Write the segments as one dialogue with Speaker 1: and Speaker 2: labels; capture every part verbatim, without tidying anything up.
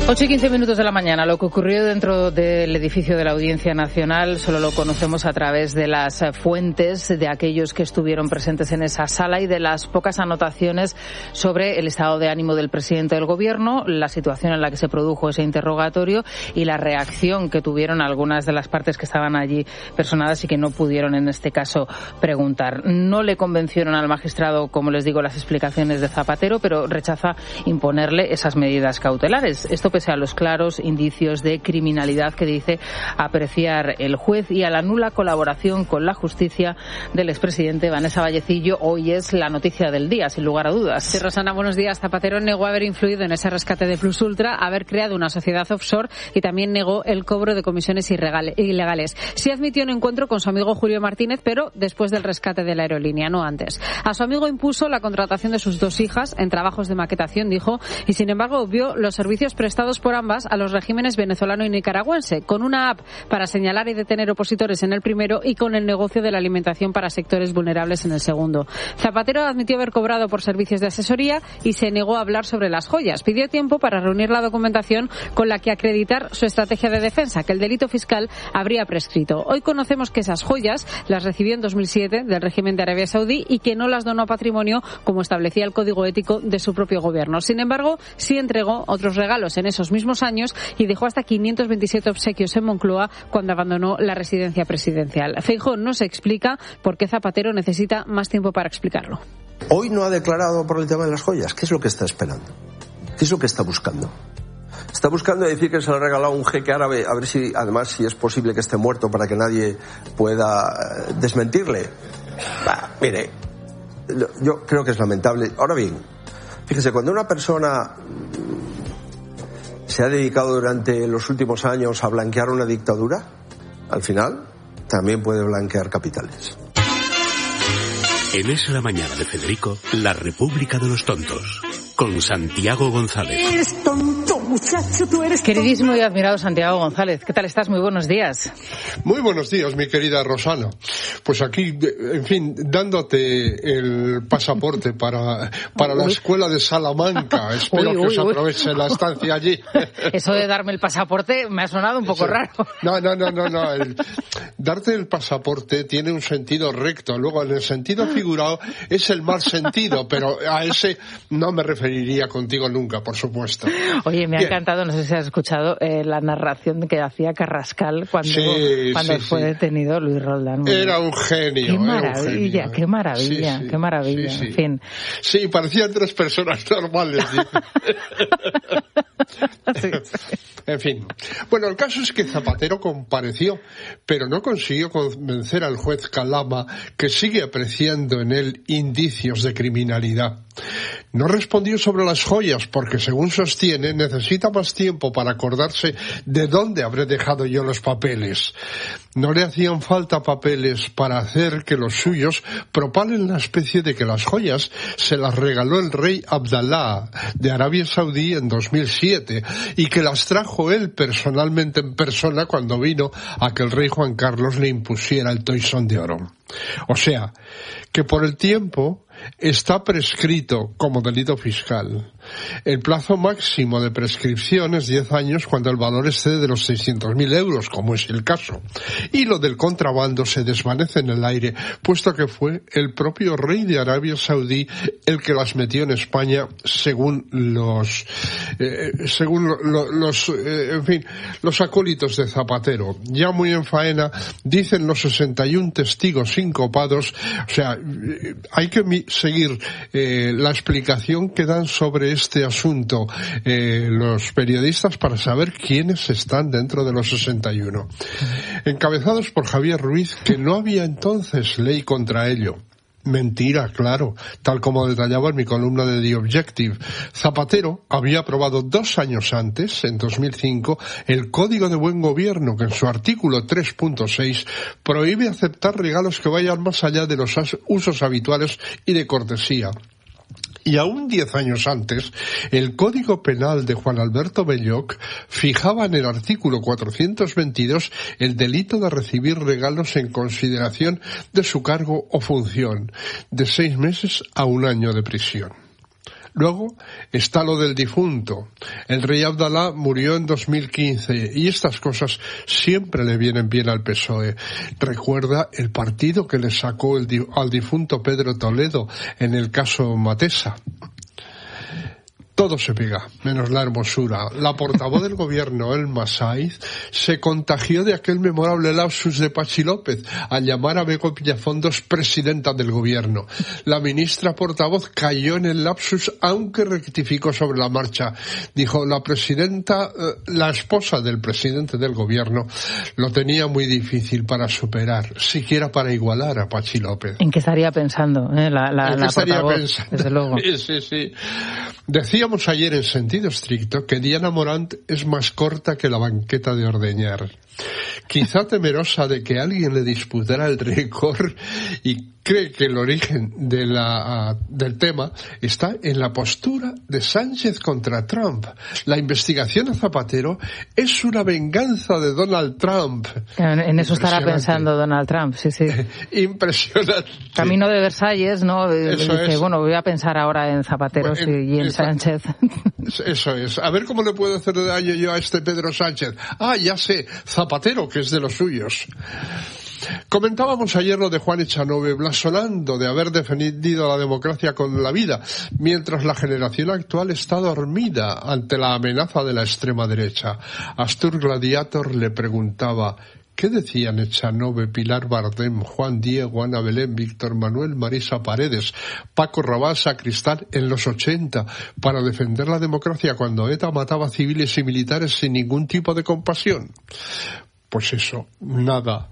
Speaker 1: ocho y quince minutos de la mañana. Lo que ocurrió dentro del edificio de la Audiencia Nacional solo lo conocemos a través de las fuentes de aquellos que estuvieron presentes en esa sala y de las pocas anotaciones sobre el estado de ánimo del presidente del Gobierno, la situación en la que se produjo ese interrogatorio y la reacción que tuvieron algunas de las partes que estaban allí personadas y que no pudieron en este caso preguntar. No le convencieron al magistrado, como les digo, las explicaciones de Zapatero, pero rechaza imponerle esas medidas cautelares. Esto pese a los claros indicios de criminalidad que dice apreciar el juez y a la nula colaboración con la justicia del expresidente Vanessa Vallecillo. Hoy es la noticia del día, sin lugar a dudas.
Speaker 2: Sí, Rosana, buenos días. Zapatero negó haber influido en ese rescate de Plus Ultra, haber creado una sociedad offshore y también negó el cobro de comisiones ilegales. Sí admitió un encuentro con su amigo Julio Martínez, pero después del rescate de la aerolínea, no antes. A su amigo impuso la contratación de sus dos hijas en trabajos de maquetación, dijo, y sin embargo obvió los servicios prestados por ambas a los regímenes venezolano y nicaragüense, con una app para señalar y detener opositores en el primero y con el negocio de la alimentación para sectores vulnerables en el segundo. Zapatero admitió haber cobrado por servicios de asesoría y se negó a hablar sobre las joyas. Pidió tiempo para reunir la documentación con la que acreditar su estrategia de defensa, que el delito fiscal habría prescrito. Hoy conocemos que esas joyas las recibió en dos mil siete del régimen de Arabia Saudí y que no las donó a patrimonio como establecía el código ético de su propio gobierno. Sin embargo, sí entregó otros regalos en esos mismos años y dejó hasta quinientos veintisiete obsequios en Moncloa cuando abandonó la residencia presidencial. Feijóo no se explica por qué Zapatero necesita más tiempo para explicarlo.
Speaker 3: Hoy no ha declarado por el tema de las joyas. ¿Qué es lo que está esperando? ¿Qué es lo que está buscando? Está buscando decir que se le ha regalado un jeque árabe, a ver si, además, si es posible que esté muerto para que nadie pueda desmentirle. Bah, mire, yo creo que es lamentable. Ahora bien, fíjese, cuando una persona se ha dedicado durante los últimos años a blanquear una dictadura, al final también puede blanquear capitales.
Speaker 4: En Es la Mañana de Federico, la República de los Tontos, con Santiago González.
Speaker 1: Eres tonto, muchacho, tú eres tonto. Queridísimo y admirado Santiago González, ¿qué tal estás? Muy buenos días.
Speaker 5: Muy buenos días, mi querida Rosana. Pues aquí, en fin, dándote el pasaporte para, para la escuela de Salamanca. Espero uy, uy, que os aproveche la estancia allí.
Speaker 1: Eso de darme el pasaporte me ha sonado un poco Eso. raro.
Speaker 5: No, no, no, no, no. El, darte el pasaporte tiene un sentido recto. Luego, en el sentido figurado, es el mal sentido, pero a ese no me referiría contigo nunca, por supuesto.
Speaker 1: Oye, me ha
Speaker 5: Bien.
Speaker 1: encantado, no sé si has escuchado eh, la narración que hacía Carrascal cuando,
Speaker 5: sí,
Speaker 1: cuando
Speaker 5: sí,
Speaker 1: fue
Speaker 5: sí.
Speaker 1: detenido Luis Roldán. Muy
Speaker 5: era
Speaker 1: bien.
Speaker 5: un genio.
Speaker 1: Qué maravilla,
Speaker 5: era un genio,
Speaker 1: qué maravilla,
Speaker 5: sí, sí,
Speaker 1: qué maravilla,
Speaker 5: sí, sí.
Speaker 1: en fin.
Speaker 5: Sí, parecían tres personas normales.
Speaker 1: Sí.
Speaker 5: En fin. Bueno, el caso es que Zapatero compareció, pero no consiguió convencer al juez Calama, que sigue apreciando en él indicios de criminalidad. No respondió sobre las joyas porque, según sostiene, necesita más tiempo para acordarse de dónde habré dejado yo los papeles. No le hacían falta papeles para hacer que los suyos propalen la especie de que las joyas se las regaló el rey Abdalá de Arabia Saudí en dos mil siete y que las trajo él personalmente en persona cuando vino a que el rey Juan Carlos le impusiera el toisón de oro. O sea, que por el tiempo está prescrito como delito fiscal. El plazo máximo de prescripción es diez años cuando el valor excede de los seiscientos mil euros, como es el caso. Y lo del contrabando se desvanece en el aire, puesto que fue el propio rey de Arabia Saudí el que las metió en España, según los, eh, según lo, lo, los, eh, en fin, los acólitos de Zapatero. Ya muy en faena, dicen los sesenta y un testigos sincopados, o sea, hay que mi- seguir eh, la explicación que dan sobre este asunto eh, los periodistas para saber quiénes están dentro de los sesenta y uno. Encabezados por Javier Ruiz, que no había entonces ley contra ello. Mentira, claro, tal como detallaba en mi columna de The Objective. Zapatero había aprobado dos años antes, en dos mil cinco, el Código de Buen Gobierno, que en su artículo tres punto seis prohíbe aceptar regalos que vayan más allá de los usos habituales y de cortesía. Y aún diez años antes, el Código Penal de Juan Alberto Belloc fijaba en el artículo cuatrocientos veintidós el delito de recibir regalos en consideración de su cargo o función, de seis meses a un año de prisión. Luego está lo del difunto. El rey Abdalá murió en dos mil quince y estas cosas siempre le vienen bien al P S O E. Recuerda el partido que le sacó el, al difunto Pedro Toledo en el caso Matesa. Todo se pega, menos la hermosura. La portavoz del gobierno, Elma Saiz, se contagió de aquel memorable lapsus de Pachi López al llamar a Bego Villafondos presidenta del gobierno. La ministra portavoz cayó en el lapsus, aunque rectificó sobre la marcha. Dijo, la presidenta, eh, la esposa del presidente del gobierno, lo tenía muy difícil para superar, siquiera para igualar a Pachi López.
Speaker 1: ¿En qué estaría pensando eh, la, la,
Speaker 5: ¿En qué
Speaker 1: la
Speaker 5: estaría
Speaker 1: portavoz?
Speaker 5: pensando?
Speaker 1: Desde luego.
Speaker 5: Sí, sí, sí. Decíamos ayer en sentido estricto que Diana Morant es más corta que la banqueta de ordeñar. Quizá temerosa de que alguien le disputara el récord y cree que el origen de la, del tema está en la postura de Sánchez contra Trump. La investigación a Zapatero es una venganza de Donald Trump.
Speaker 1: En eso estará pensando Donald Trump, sí, sí.
Speaker 5: Impresionante.
Speaker 1: Camino de Versalles, ¿no?
Speaker 5: Eso
Speaker 1: Dice,
Speaker 5: es.
Speaker 1: bueno, voy a pensar ahora en Zapatero
Speaker 5: Bueno,
Speaker 1: sí, y en
Speaker 5: esa,
Speaker 1: Sánchez.
Speaker 5: Eso es. A ver cómo le puedo hacer daño yo a este Pedro Sánchez. Ah, ya sé, Zapatero, que es de los suyos. Comentábamos ayer lo de Juan Echanove, blasonando de haber defendido la democracia con la vida, mientras la generación actual está dormida ante la amenaza de la extrema derecha. Astur Gladiator le preguntaba, ¿qué decían Echanove, Pilar Bardem, Juan Diego, Ana Belén, Víctor Manuel, Marisa Paredes, Paco Rabanne, Sacristán en los ochenta para defender la democracia cuando ETA mataba civiles y militares sin ningún tipo de compasión? Pues eso, nada.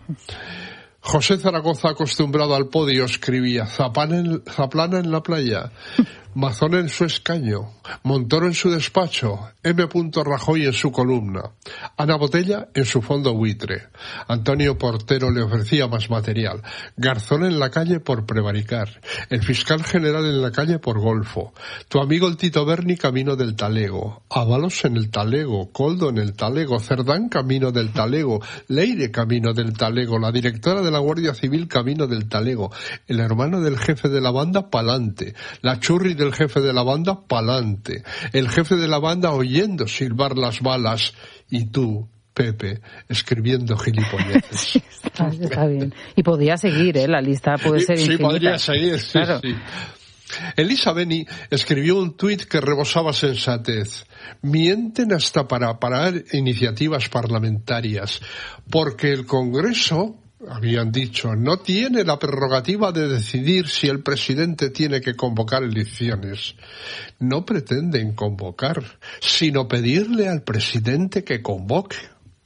Speaker 5: José Zaragoza, acostumbrado al podio, escribía Zaplana en, Zaplana en la playa, Mazón en su escaño, Montoro en su despacho, M. Rajoy en su columna, Ana Botella en su fondo buitre. Antonio Portero le ofrecía más material, Garzón en la calle por prevaricar, el fiscal general en la calle por golfo, tu amigo el Tito Berni camino del Talego, Ábalos en el Talego, Coldo en el Talego, Cerdán camino del Talego, Leire camino del Talego, la directora de la Guardia Civil camino del Talego, el hermano del jefe de la banda pa'lante, la churri del jefe de la banda pa'lante, el jefe de la banda oyendo silbar las balas y tú, Pepe, escribiendo gilipolleces.
Speaker 1: Sí, está, está bien. Y podría seguir, ¿eh? La lista puede ser
Speaker 5: sí,
Speaker 1: infinita.
Speaker 5: Sí, podría seguir, sí, claro. Sí. Elisa Beni escribió un tuit que rebosaba sensatez. Mienten hasta para parar iniciativas parlamentarias, porque el Congreso, habían dicho, no tiene la prerrogativa de decidir si el presidente tiene que convocar elecciones. No pretenden convocar, sino pedirle al presidente que convoque.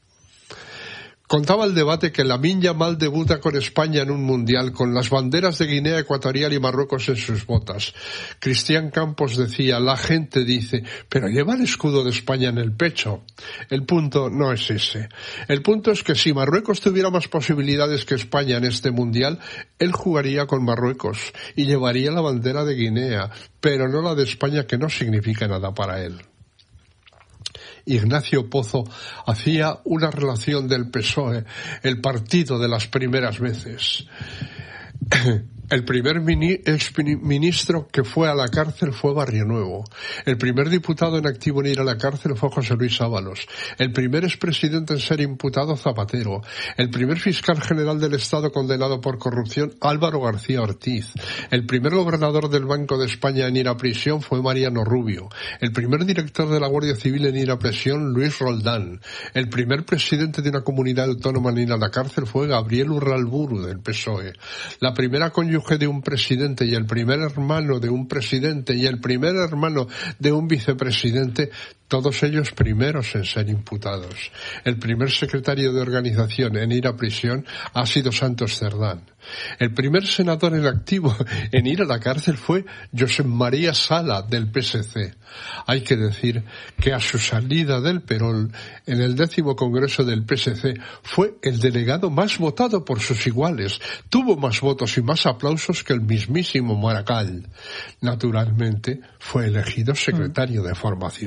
Speaker 5: Contaba el debate que Lamine Yamal debuta con España en un mundial con las banderas de Guinea Ecuatorial y Marruecos en sus botas. Cristian Campos decía, la gente dice, pero lleva el escudo de España en el pecho. El punto no es ese. El punto es que si Marruecos tuviera más posibilidades que España en este mundial, él jugaría con Marruecos y llevaría la bandera de Guinea, pero no la de España, que no significa nada para él. Ignacio Pozo hacía una relación del P S O E, el partido de las primeras veces. El primer mini, exministro que fue a la cárcel fue Barrionuevo. El primer diputado en activo en ir a la cárcel fue José Luis Ábalos. El primer expresidente en ser imputado, Zapatero. El primer fiscal general del Estado condenado por corrupción, Álvaro García Ortiz. El primer gobernador del Banco de España en ir a prisión fue Mariano Rubio. El primer director de la Guardia Civil en ir a prisión, Luis Roldán. El primer presidente de una comunidad autónoma en ir a la cárcel fue Gabriel Urralburu, del P S O E. La primera conyugación de un presidente y el primer hermano de un presidente y el primer hermano de un vicepresidente, todos ellos primeros en ser imputados. El primer secretario de organización en ir a prisión ha sido Santos Cerdán. El primer senador en activo en ir a la cárcel fue Josep María Sala, del P S C. Hay que decir que a su salida del Perol, en el décimo congreso del P S C, fue el delegado más votado por sus iguales. Tuvo más votos y más aplausos que el mismísimo Maragall. Naturalmente, fue elegido secretario de formación.
Speaker 1: No,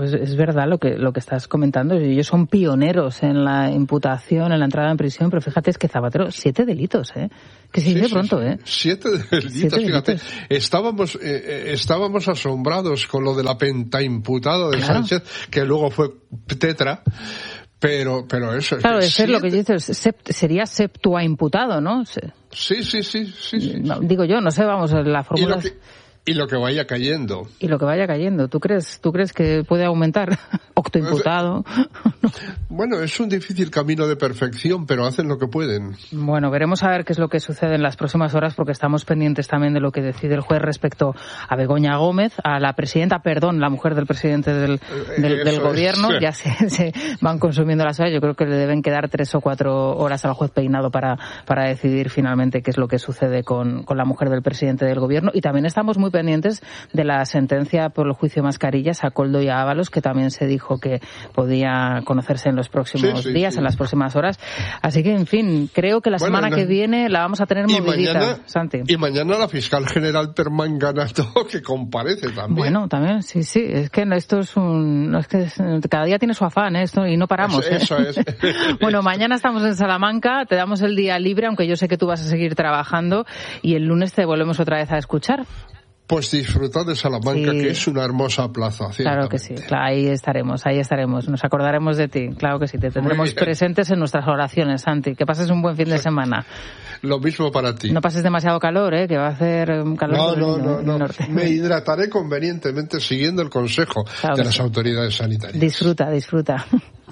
Speaker 1: Pues es verdad lo que lo que estás comentando. Ellos son pioneros en la imputación, en la entrada en prisión, pero fíjate, es que Zapatero, siete delitos, ¿eh? Que se dice sí, pronto, sí, ¿eh?
Speaker 5: Siete delitos, siete fíjate. Delitos. Estábamos, eh, estábamos asombrados con lo de la pentaimputada de claro. Sánchez, que luego fue tetra. Pero, pero eso...
Speaker 1: Claro,
Speaker 5: es
Speaker 1: de ser siete... lo que dices, sept, sería septua imputado, ¿no?
Speaker 5: Sí, sí, sí, sí. sí,
Speaker 1: no,
Speaker 5: sí.
Speaker 1: Digo yo, no sé, vamos, la fórmula...
Speaker 5: Y lo que vaya cayendo.
Speaker 1: Y lo que vaya cayendo. ¿Tú crees, tú crees que puede aumentar? Octoimputado.
Speaker 5: Bueno, es un difícil camino de perfección, pero hacen lo que pueden.
Speaker 1: Bueno, veremos a ver qué es lo que sucede en las próximas horas, porque estamos pendientes también de lo que decide el juez respecto a Begoña Gómez, a la presidenta, perdón, la mujer del presidente del, del, del gobierno. Es, sí. Ya se, se van consumiendo las horas. Yo creo que le deben quedar tres o cuatro horas al juez Peinado para, para decidir finalmente qué es lo que sucede con, con la mujer del presidente del gobierno. Y también estamos muy pendientes de la sentencia por el juicio Mascarillas a Koldo y a Ábalos, que también se dijo que podía conocerse en los próximos sí, sí, días, sí. en las próximas horas. Así que, en fin, creo que la bueno, semana no. que viene la vamos a tener movidita, mañana, Santi.
Speaker 5: Y mañana la fiscal general Perman Ganato, que comparece también.
Speaker 1: Bueno, también, sí, sí. Es que esto es un... No, es que es, cada día tiene su afán, ¿eh? Esto, y no paramos.
Speaker 5: Eso,
Speaker 1: ¿eh?
Speaker 5: eso es.
Speaker 1: Bueno, mañana estamos en Salamanca, te damos el día libre, aunque yo sé que tú vas a seguir trabajando, y el lunes te volvemos otra vez a escuchar.
Speaker 5: Pues disfrutad de Salamanca, sí. que es una hermosa plaza.
Speaker 1: Claro que sí, claro, ahí estaremos, ahí estaremos. Nos acordaremos de ti, claro que sí, te tendremos presentes en nuestras oraciones, Santi. Que pases un buen fin de semana.
Speaker 5: Lo mismo para ti.
Speaker 1: No pases demasiado calor, ¿eh? Que va a hacer calor
Speaker 5: no,
Speaker 1: por
Speaker 5: no,
Speaker 1: el,
Speaker 5: no,
Speaker 1: el
Speaker 5: no.
Speaker 1: norte.
Speaker 5: Me hidrataré convenientemente siguiendo el consejo claro de las sí. autoridades sanitarias.
Speaker 1: Disfruta, disfruta.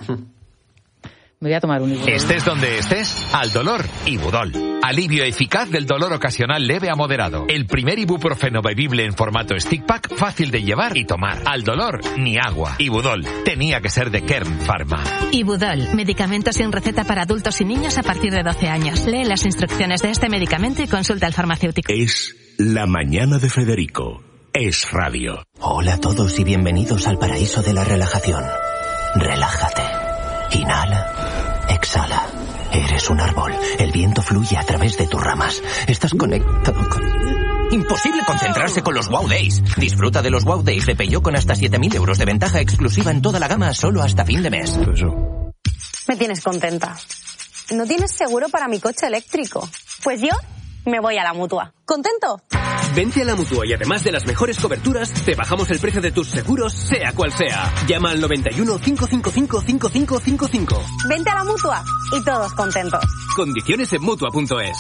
Speaker 1: Me voy a tomar un Ibudol.
Speaker 6: Estés donde estés, al dolor, Ibudol. Alivio eficaz del dolor ocasional leve a moderado. El primer ibuprofeno bebible en formato stick pack, fácil de llevar y tomar. Al dolor, ni agua. Ibudol. Tenía que ser de Kern Pharma.
Speaker 7: Ibudol. Medicamento sin receta para adultos y niños a partir de doce años. Lee las instrucciones de este medicamento y consulta al farmacéutico.
Speaker 4: Es La Mañana de Federico. Es radio.
Speaker 8: Hola a todos y bienvenidos al paraíso de la relajación. Relájate. Inhala, exhala. Eres un árbol. El viento fluye a través de tus ramas. Estás conectado con...
Speaker 9: Imposible concentrarse con los Wow Days. Disfruta de los Wow Days de Peugeot con hasta siete mil euros de ventaja exclusiva en toda la gama solo hasta fin de mes.
Speaker 10: Me tienes contenta. ¿No tienes seguro para mi coche eléctrico? Pues yo me voy a la Mutua. ¿Contento?
Speaker 11: Vente a la Mutua y además de las mejores coberturas, te bajamos el precio de tus seguros, sea cual sea. Llama al noventa y uno, cinco cinco cinco, cinco cinco cinco cinco.
Speaker 10: Vente a la Mutua y todos contentos.
Speaker 11: Condiciones en Mutua punto es.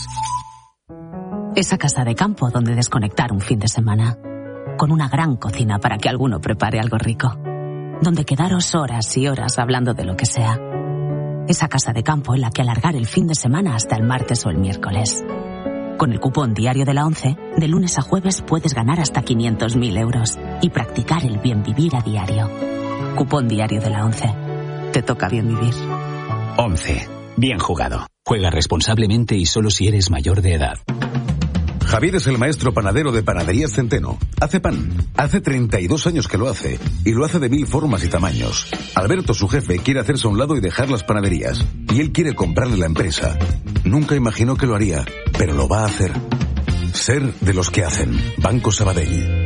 Speaker 12: Esa casa de campo donde desconectar un fin de semana. Con una gran cocina para que alguno prepare algo rico. Donde quedaros horas y horas hablando de lo que sea. Esa casa de campo en la que alargar el fin de semana hasta el martes o el miércoles. Con el cupón diario de la ONCE, de lunes a jueves puedes ganar hasta quinientos mil euros y practicar el bien vivir a diario. Cupón diario de la ONCE. Te toca bien vivir.
Speaker 13: ONCE. Bien jugado. Juega responsablemente y solo si eres mayor de edad.
Speaker 14: Javier es el maestro panadero de Panaderías Centeno. Hace pan. Hace treinta y dos años que lo hace. Y lo hace de mil formas y tamaños. Alberto, su jefe, quiere hacerse a un lado y dejar las panaderías. Y él quiere comprarle la empresa. Nunca imaginó que lo haría, pero lo va a hacer. Ser de los que hacen. Banco Sabadell.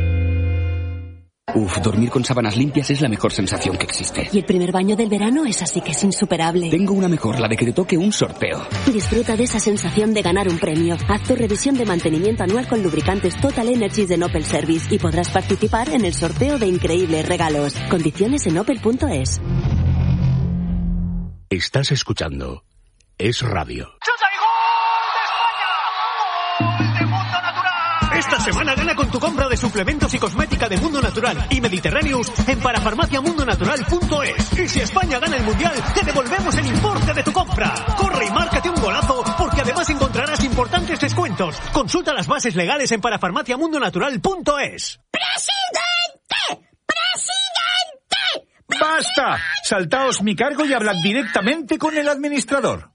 Speaker 13: Uf, dormir con sábanas limpias es la mejor sensación que existe.
Speaker 15: Y el primer baño del verano es así que es insuperable.
Speaker 13: Tengo una mejor, la de que te toque un sorteo.
Speaker 15: Disfruta de esa sensación de ganar un premio. Haz tu revisión de mantenimiento anual con lubricantes Total Energies de Opel Service y podrás participar en el sorteo de increíbles regalos. Condiciones en opel punto es.
Speaker 4: Estás escuchando Es Radio.
Speaker 16: Esta semana gana con tu compra de suplementos y cosmética de Mundo Natural y Mediterráneos en parafarmacia mundo natural punto es. Y si España gana el Mundial, te devolvemos el importe de tu compra. Corre y márcate un golazo, porque además encontrarás importantes descuentos. Consulta las bases legales en parafarmacia mundo natural punto es.
Speaker 17: ¡Presidente! ¡Presidente! ¡Basta! Saltaos mi cargo y hablad directamente con el administrador.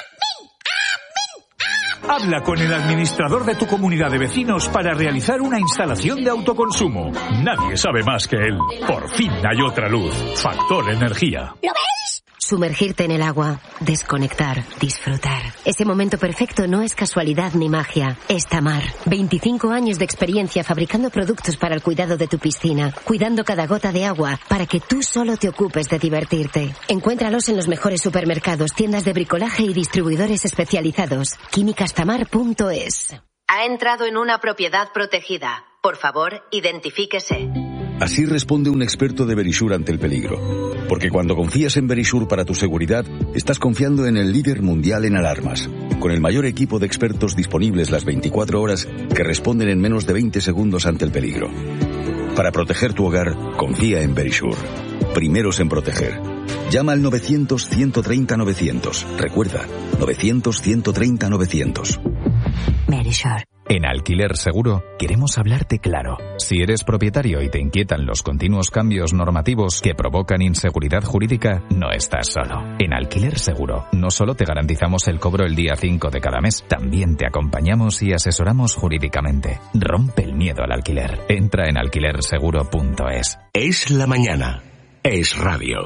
Speaker 17: Habla con el administrador de tu comunidad de vecinos para realizar una instalación de autoconsumo. Nadie sabe más que él. Por fin hay otra luz. Factor Energía.
Speaker 18: ¿Lo ves? Sumergirte en el agua, desconectar, disfrutar. Ese momento perfecto no es casualidad ni magia, es Tamar. veinticinco años de experiencia fabricando productos para el cuidado de tu piscina, cuidando cada gota de agua para que tú solo te ocupes de divertirte. Encuéntralos en los mejores supermercados, tiendas de bricolaje y distribuidores especializados. químicas tamar punto es.
Speaker 19: Ha entrado en una propiedad protegida. Por favor, identifíquese.
Speaker 14: Así responde un experto de Verisure ante el peligro. Porque cuando confías en Verisure para tu seguridad, estás confiando en el líder mundial en alarmas. Con el mayor equipo de expertos disponibles las veinticuatro horas que responden en menos de veinte segundos ante el peligro. Para proteger tu hogar, confía en Verisure. Primeros en proteger. Llama al novecientos, ciento treinta, novecientos. Recuerda, novecientos, ciento treinta, novecientos.
Speaker 12: Verisure.
Speaker 6: En Alquiler Seguro queremos hablarte claro. Si eres propietario y te inquietan los continuos cambios normativos que provocan inseguridad jurídica, no estás solo. En Alquiler Seguro no solo te garantizamos el cobro el día cinco de cada mes, también te acompañamos y asesoramos jurídicamente. Rompe el miedo al alquiler. Entra en alquiler seguro punto es.
Speaker 4: Es la mañana. Es radio.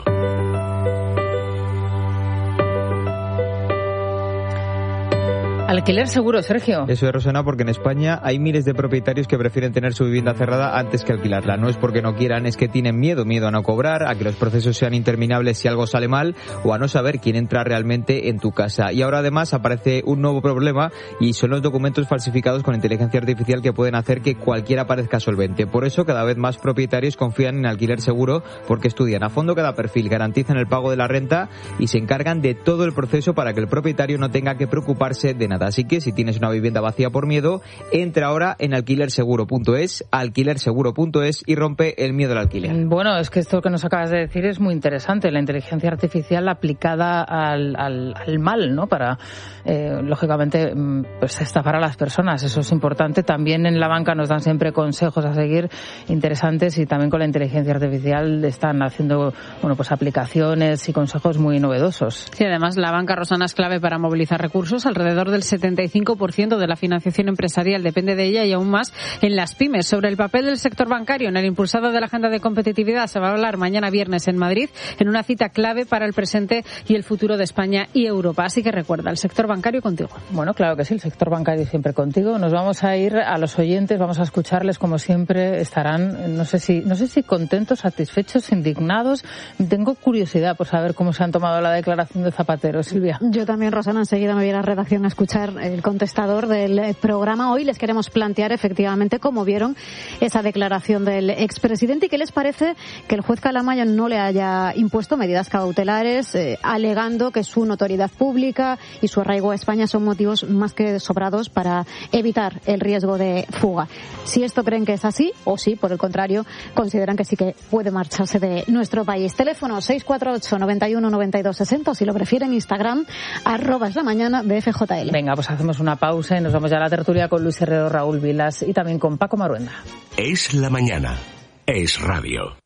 Speaker 1: Alquiler seguro, Sergio.
Speaker 20: Eso es, Rosana, porque en España hay miles de propietarios que prefieren tener su vivienda cerrada antes que alquilarla. No es porque no quieran, es que tienen miedo, miedo a no cobrar, a que los procesos sean interminables si algo sale mal o a no saber quién entra realmente en tu casa. Y ahora además aparece un nuevo problema y son los documentos falsificados con inteligencia artificial que pueden hacer que cualquiera parezca solvente. Por eso cada vez más propietarios confían en Alquiler Seguro porque estudian a fondo cada perfil, garantizan el pago de la renta y se encargan de todo el proceso para que el propietario no tenga que preocuparse de nada. Así que si tienes una vivienda vacía por miedo, entra ahora en alquiler seguro punto es, alquiler seguro punto es y rompe el miedo al alquiler.
Speaker 1: Bueno, es que esto que nos acabas de decir es muy interesante, la inteligencia artificial aplicada al, al, al mal, ¿no? Para, eh, lógicamente, pues estafar a las personas, eso es importante. También en la banca nos dan siempre consejos a seguir interesantes y también con la inteligencia artificial están haciendo, bueno, pues aplicaciones y consejos muy novedosos.
Speaker 2: Sí, además la banca, Rosana, es clave para movilizar recursos. Alrededor del setenta y cinco por ciento de la financiación empresarial depende de ella y aún más en las pymes. Sobre el papel del sector bancario en el impulsado de la agenda de competitividad se va a hablar mañana viernes en Madrid en una cita clave para el presente y el futuro de España y Europa. Así que recuerda, el sector bancario contigo.
Speaker 1: Bueno, claro que sí, el sector bancario siempre contigo. Nos vamos a ir a los oyentes, vamos a escucharles como siempre. Estarán, no sé si, no sé si contentos, satisfechos, indignados. Tengo curiosidad por saber cómo se han tomado la declaración de Zapatero, Silvia.
Speaker 21: Yo también, Rosana, enseguida me voy a la redacción a escuchar el contestador del programa. Hoy les queremos plantear efectivamente cómo vieron esa declaración del expresidente y qué les parece que el juez Calamayo no le haya impuesto medidas cautelares, eh, alegando que su notoriedad pública y su arraigo a España son motivos más que sobrados para evitar el riesgo de fuga. Si esto creen que es así, o si, por el contrario, consideran que sí que puede marcharse de nuestro país. Teléfono seis cuatro ocho, noventa y uno, noventa y dos, sesenta, o si lo prefieren, Instagram, arroba es la mañana de F J L.
Speaker 1: Venga, pues hacemos una pausa y nos vamos ya a la tertulia con Luis Herrero, Raúl Vilas y también con Paco Maruenda.
Speaker 4: Es la mañana. Es radio.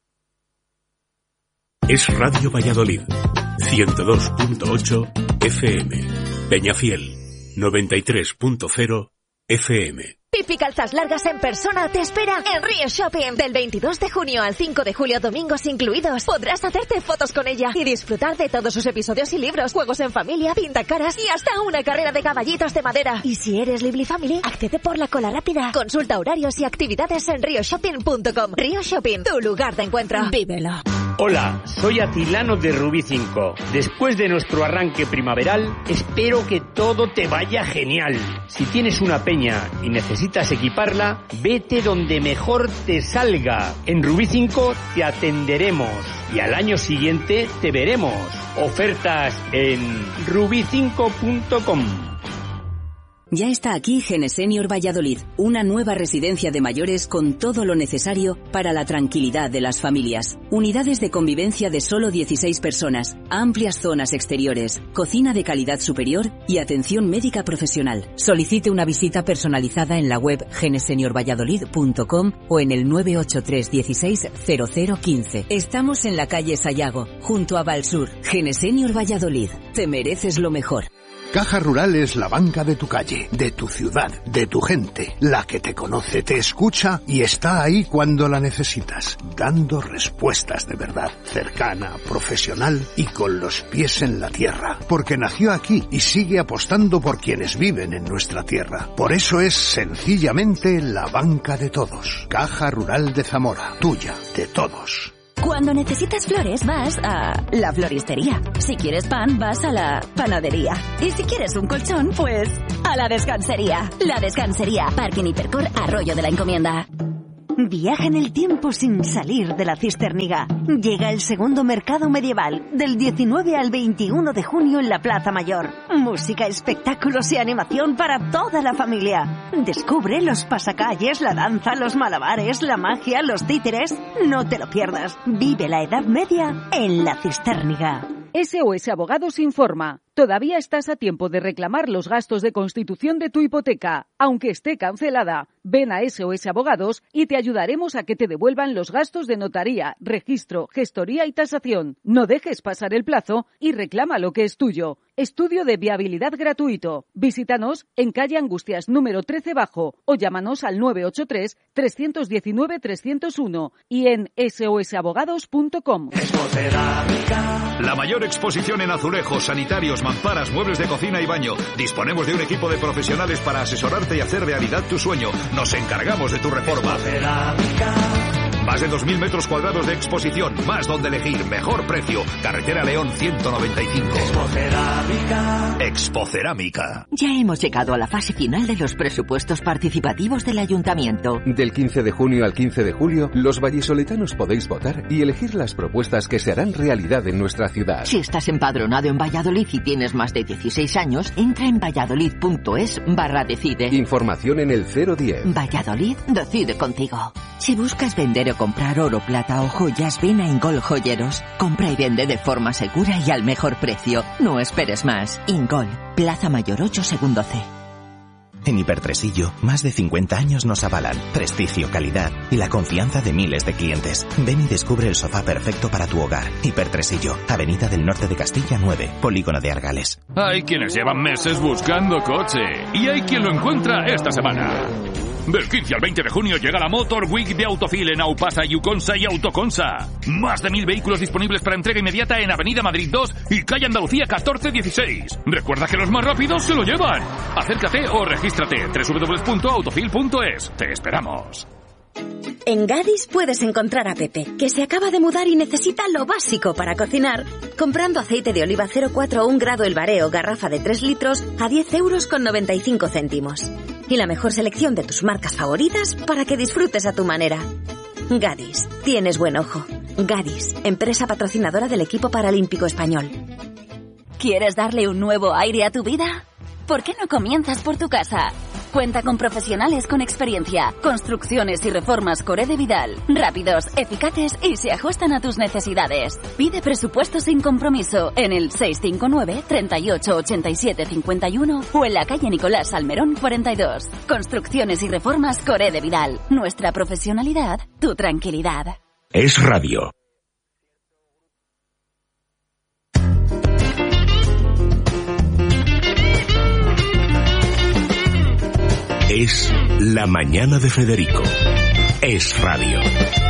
Speaker 4: Es Radio Valladolid. ciento dos punto ocho F M. Peñafiel. noventa y tres punto cero F M.
Speaker 22: Pipi Calzas Largas en persona te espera en Río Shopping. Del veintidós de junio al cinco de julio, domingos incluidos, podrás hacerte fotos con ella y disfrutar de todos sus episodios y libros, juegos en familia, pintacaras y hasta una carrera de caballitos de madera. Y si eres Lively Family, accede por la cola rápida. Consulta horarios y actividades en río shopping punto com. Río Shopping, tu lugar de encuentro. Vívelo.
Speaker 23: Hola, soy Atilano de Rubí cinco. Después de nuestro arranque primaveral, espero que todo te vaya genial. Si tienes una peña y necesitas equiparla, vete donde mejor te salga. En Rubí cinco te atenderemos y al año siguiente te veremos. Ofertas en rubí cinco punto com.
Speaker 24: Ya está aquí Genesenior Valladolid, una nueva residencia de mayores con todo lo necesario para la tranquilidad de las familias. Unidades de convivencia de solo dieciséis personas, amplias zonas exteriores, cocina de calidad superior y atención médica profesional. Solicite una visita personalizada en la web genesenior valladolid punto com o en el nueve ocho tres dieciséis cero cero quince. Estamos en la calle Sayago, junto a Valsur. Genesenior Valladolid, te mereces lo mejor.
Speaker 3: Caja Rural es la banca de tu calle, de tu ciudad, de tu gente, la que te conoce, te escucha y está ahí cuando la necesitas, dando respuestas de verdad, cercana, profesional y con los pies en la tierra, porque nació aquí y sigue apostando por quienes viven en nuestra tierra. Por eso es sencillamente la banca de todos. Caja Rural de Zamora, tuya, de todos.
Speaker 5: Cuando necesitas flores vas a la floristería. Si quieres pan vas a la panadería. Y si quieres un colchón, pues a la descansería. La Descansería, Parking Hipercor, Arroyo de la Encomienda.
Speaker 7: Viaja en el tiempo sin salir de la Cisterniga. Llega el segundo mercado medieval, del diecinueve al veintiuno de junio en la Plaza Mayor. Música, espectáculos y animación para toda la familia. Descubre los pasacalles, la danza, los malabares, la magia, los títeres. No te lo pierdas. Vive la Edad Media en la Cisterniga.
Speaker 8: S O S Abogados informa. Todavía estás a tiempo de reclamar los gastos de constitución de tu hipoteca, aunque esté cancelada. Ven a S O S Abogados y te ayudaremos a que te devuelvan los gastos de notaría, registro, gestoría y tasación. No dejes pasar el plazo y reclama lo que es tuyo. Estudio de viabilidad gratuito. Visítanos en calle Angustias número trece bajo o llámanos al nueve ocho tres, tres uno nueve, tres cero uno y en S O S abogados punto com.
Speaker 25: La mayor exposición en azulejos, sanitarios, mamparas, muebles de cocina y baño. Disponemos de un equipo de profesionales para asesorarte y hacer realidad tu sueño. Nos encargamos de tu reforma. Más de dos mil metros cuadrados de exposición, más donde elegir, mejor precio. Carretera León ciento noventa y cinco. Expocerámica. Expocerámica.
Speaker 26: Ya hemos llegado a la fase final de los presupuestos participativos del Ayuntamiento.
Speaker 27: Del quince de junio al quince de julio, los vallisoletanos podéis votar y elegir las propuestas que se harán realidad en nuestra ciudad.
Speaker 26: Si estás empadronado en Valladolid y tienes más de dieciséis años, entra en valladolid.es barra decide.
Speaker 27: Información en el cero diez.
Speaker 26: Valladolid decide contigo. Si buscas vender o comprar oro, plata o joyas, ven a Ingol Joyeros. Compra y vende de forma segura y al mejor precio. No esperes más. Ingol, Plaza Mayor ocho, segundo C.
Speaker 28: En Hipertresillo, más de cincuenta años nos avalan prestigio, calidad y la confianza de miles de clientes. Ven y descubre el sofá perfecto para tu hogar. Hipertresillo, Avenida del Norte de Castilla nueve, Polígono de Argales.
Speaker 29: Hay quienes llevan meses buscando coche y hay quien lo encuentra esta semana. Del quince al veinte de junio llega la Motor Week de Autofil en Aupasa, Yuconsa y Autoconsa. Más de mil vehículos disponibles para entrega inmediata en Avenida Madrid dos y calle Andalucía catorce dieciséis. Recuerda que los más rápidos se lo llevan. Acércate o regístrate. doble u doble u doble u punto autofil punto es. Te esperamos.
Speaker 22: En Gadis puedes encontrar a Pepe, que se acaba de mudar y necesita lo básico para cocinar, comprando aceite de oliva cero cuatro un grado el bareo, garrafa de tres litros, a diez euros con noventa y cinco céntimos. Y la mejor selección de tus marcas favoritas para que disfrutes a tu manera. Gadis, tienes buen ojo. Gadis, empresa patrocinadora del equipo paralímpico español. ¿Quieres darle un nuevo aire a tu vida? ¿Por qué no comienzas por tu casa? Cuenta con profesionales con experiencia, construcciones y reformas Core de Vidal, rápidos, eficaces y se ajustan a tus necesidades. Pide presupuesto sin compromiso en el seis cinco nueve, treinta y ocho, ochenta y siete, cincuenta y uno o en la calle Nicolás Salmerón cuarenta y dos. Construcciones y reformas Core de Vidal. Nuestra profesionalidad, tu tranquilidad.
Speaker 4: Es radio. Es la mañana de Federico. Es radio.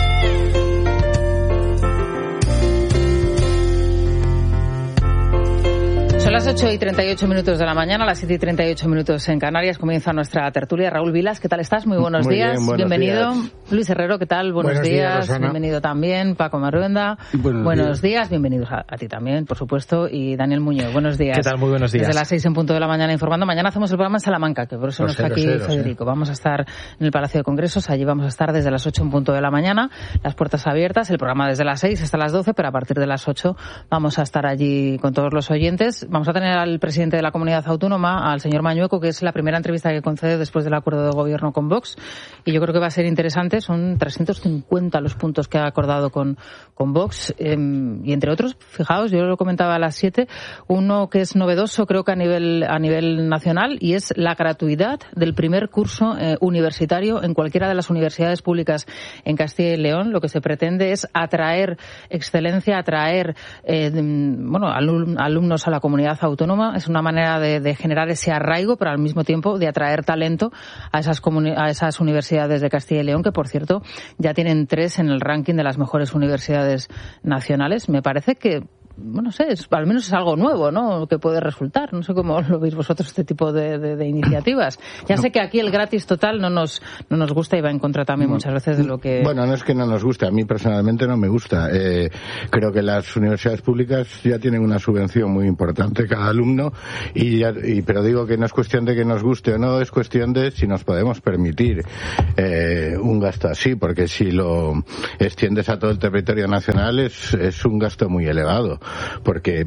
Speaker 1: Son las ocho y treinta y ocho minutos de la mañana, las siete y treinta y ocho minutos en Canarias. Comienza nuestra tertulia. Raúl Vilas, ¿qué tal estás? Muy buenos Muy días. Bien, buenos Bienvenido. Días. Luis Herrero, ¿qué tal? Buenos, buenos días. días Bienvenido también. Paco Marruenda. Buenos, buenos días. días. Bienvenidos a, a ti también, por supuesto. Y Daniel Muñoz, buenos días.
Speaker 30: ¿Qué tal? Muy buenos días.
Speaker 1: Desde las seis en punto de la mañana informando. Mañana hacemos el programa en Salamanca, que por eso no está aquí sé, Federico. Sé. Vamos a estar en el Palacio de Congresos. Allí vamos a estar desde las ocho en punto de la mañana. Las puertas abiertas. El programa desde las seis hasta las doce, pero a partir de las ocho vamos a estar allí con todos los oyentes. Vamos a tener al presidente de la comunidad autónoma, al señor Mañueco, que es la primera entrevista que concede después del acuerdo de gobierno con Vox, y yo creo que va a ser interesante. Son trescientos cincuenta los puntos que ha acordado con, con Vox, eh, y entre otros, fijaos, yo lo comentaba a las siete, uno que es novedoso creo que a nivel a nivel nacional, y es la gratuidad del primer curso eh, universitario en cualquiera de las universidades públicas en Castilla y León. Lo que se pretende es atraer excelencia, atraer eh, bueno alum, alumnos a la comunidad autónoma autónoma, es una manera de, de generar ese arraigo, pero al mismo tiempo de atraer talento a esas, comuni- a esas universidades de Castilla y León, que por cierto ya tienen tres en el ranking de las mejores universidades nacionales. Me parece que, bueno, no sé, es, al menos es algo nuevo, ¿no?, que puede resultar. No sé cómo lo veis vosotros, este tipo de, de, de iniciativas. Ya no. sé que aquí el gratis total no nos no nos gusta y va en contra también no. muchas veces de lo que...
Speaker 9: Bueno, no es que no nos guste, a mí personalmente no me gusta. Eh, creo que las universidades públicas ya tienen una subvención muy importante cada alumno, y, ya, y pero digo que no es cuestión de que nos guste o no, es cuestión de si nos podemos permitir eh, un gasto así, porque si lo extiendes a todo el territorio nacional es, es un gasto muy elevado. Porque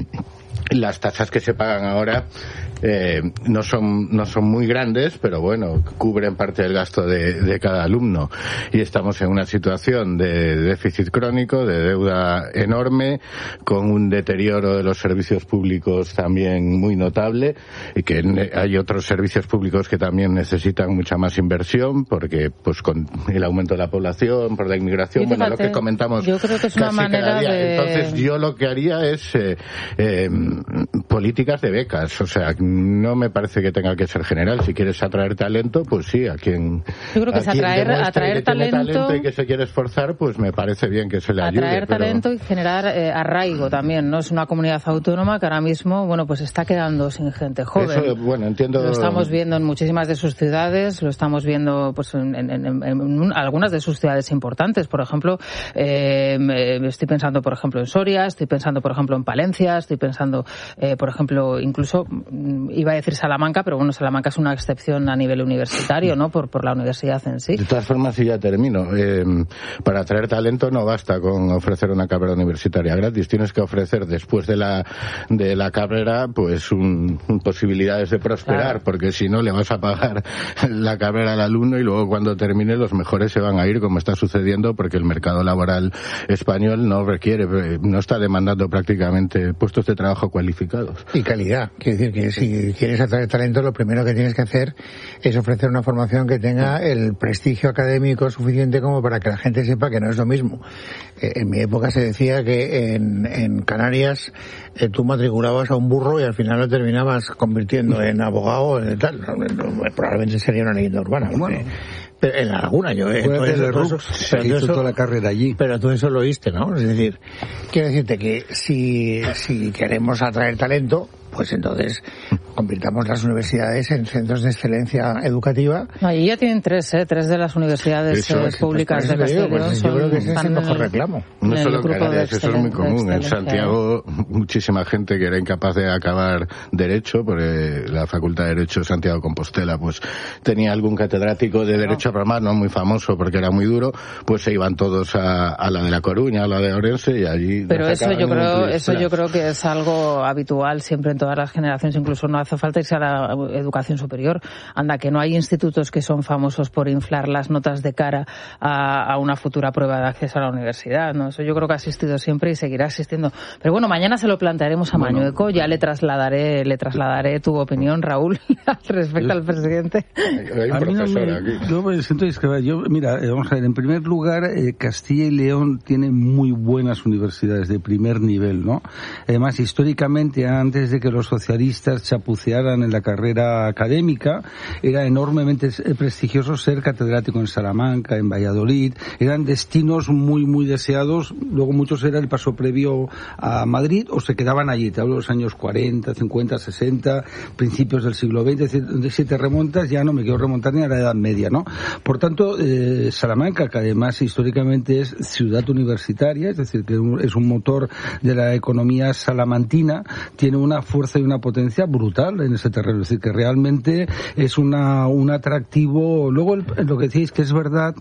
Speaker 9: las tasas que se pagan ahora eh, no son no son muy grandes, pero bueno, cubren parte del gasto de, de cada alumno, y estamos en una situación de déficit crónico, de deuda enorme, con un deterioro de los servicios públicos también muy notable, y que hay otros servicios públicos que también necesitan mucha más inversión, porque pues con el aumento de la población, por la inmigración, bueno, lo que comentamos
Speaker 1: yo creo que es una manera de...
Speaker 9: Entonces yo lo que haría es eh, eh, políticas de becas, o sea, no me parece que tenga que ser general. Si quieres atraer talento, pues sí, a quien
Speaker 1: yo creo que es atraer, atraer
Speaker 9: que
Speaker 1: talento,
Speaker 9: talento y que se quiere esforzar, pues me parece bien que se le ayude.
Speaker 1: Atraer
Speaker 9: pero...
Speaker 1: talento y generar eh, arraigo también, ¿no? Es una comunidad autónoma que ahora mismo, bueno, pues está quedando sin gente joven.
Speaker 9: Eso, bueno, entiendo.
Speaker 1: Lo estamos viendo en muchísimas de sus ciudades, lo estamos viendo pues en, en, en, en algunas de sus ciudades importantes. Por ejemplo, eh, estoy pensando, por ejemplo, en Soria, estoy pensando, por ejemplo, en Palencia, estoy pensando, eh, por ejemplo, incluso, iba a decir Salamanca, pero bueno, Salamanca es una excepción a nivel universitario, ¿no?, por, por la universidad en sí.
Speaker 9: De todas formas, y ya termino, eh, para atraer talento no basta con ofrecer una carrera universitaria gratis, tienes que ofrecer después de la de la carrera, pues, un, un posibilidades de prosperar, claro. Porque si no le vas a pagar la carrera al alumno y luego cuando termine los mejores se van a ir, como está sucediendo, porque el mercado laboral español no requiere, no está demandando prácticamente puestos de trabajo cualificados.
Speaker 10: Y calidad. Quiere decir que si quieres atraer talento, lo primero que tienes que hacer es ofrecer una formación que tenga el prestigio académico suficiente como para que la gente sepa que no es lo mismo. Eh, en mi época se decía que en, en Canarias eh, tú matriculabas a un burro y al final lo terminabas convirtiendo en abogado, en tal. Probablemente sería una leyenda urbana. Bueno. Pero en la Laguna, yo eh,
Speaker 11: todo eso, todo eso, se hizo toda la carrera allí.
Speaker 10: Pero tú eso lo oíste, ¿no? Es decir, quiero decirte que si, si queremos atraer talento, pues entonces convirtamos las universidades en centros de excelencia educativa.
Speaker 1: Ahí ya tienen tres, ¿eh? Tres de las universidades
Speaker 10: eso,
Speaker 1: eh, públicas de Castilla y León.
Speaker 10: Pues yo creo que ese es el mejor reclamo.
Speaker 9: No solo en Canarias, eso es muy común. En Santiago, muchísima gente que era incapaz de acabar Derecho, porque la Facultad de Derecho de Santiago de Compostela, pues tenía algún catedrático de Derecho a Ramar, no muy famoso porque era muy duro, pues se iban todos a, a la de La Coruña, a la de Orense, y allí...
Speaker 1: Pero eso yo creo, eso yo creo que es algo habitual siempre en todas las generaciones, incluso no hace falta irse a la educación superior. Anda, que no hay institutos que son famosos por inflar las notas de cara a, a una futura prueba de acceso a la universidad, ¿no? Eso yo creo que ha existido siempre y seguirá existiendo. Pero bueno, mañana se lo plantearemos a bueno, Mañueco, ya le trasladaré, le trasladaré tu opinión, Raúl, respecto yo, al presidente.
Speaker 9: Hay un profesor
Speaker 11: me,
Speaker 9: aquí.
Speaker 11: Yo me siento discrepar. Yo, mira, vamos a ver, en primer lugar, eh, Castilla y León tiene muy buenas universidades de primer nivel, ¿no? Además, históricamente, antes de que los socialistas chapucearan en la carrera académica, era enormemente prestigioso ser catedrático en Salamanca, en Valladolid, eran destinos muy, muy deseados. Luego muchos era el paso previo a Madrid o se quedaban allí. Te hablo de los años cuarenta, cincuenta, sesenta, principios del siglo veinte, si te remontas, ya no me quiero remontar ni a la Edad Media, ¿no? Por tanto, eh, Salamanca, que además históricamente es ciudad universitaria, es decir, que es un motor de la economía salamantina, tiene una fuerza y una potencia brutal en ese terreno, es decir, que realmente es una un atractivo. Luego, el, lo que decís que es verdad,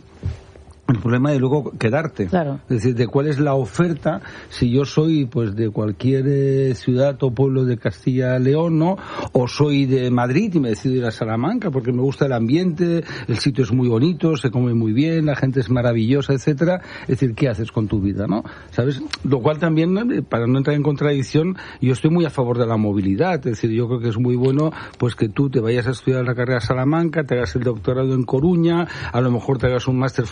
Speaker 11: el problema de luego quedarte,
Speaker 1: claro.
Speaker 11: Es decir, de cuál es la oferta. Si yo soy pues de cualquier eh, ciudad o pueblo de Castilla y León, ¿no? O soy de Madrid y me decido ir a Salamanca porque me gusta el ambiente, el sitio es muy bonito, se come muy bien, la gente es maravillosa, etcétera. Es decir, ¿qué haces con tu vida, no? ¿Sabes? Lo cual también, para no entrar en contradicción, yo estoy muy a favor de la movilidad. Es decir, yo creo que es muy bueno pues que tú te vayas a estudiar la carrera a Salamanca, te hagas el doctorado en Coruña, a lo mejor te hagas un máster fuera de España,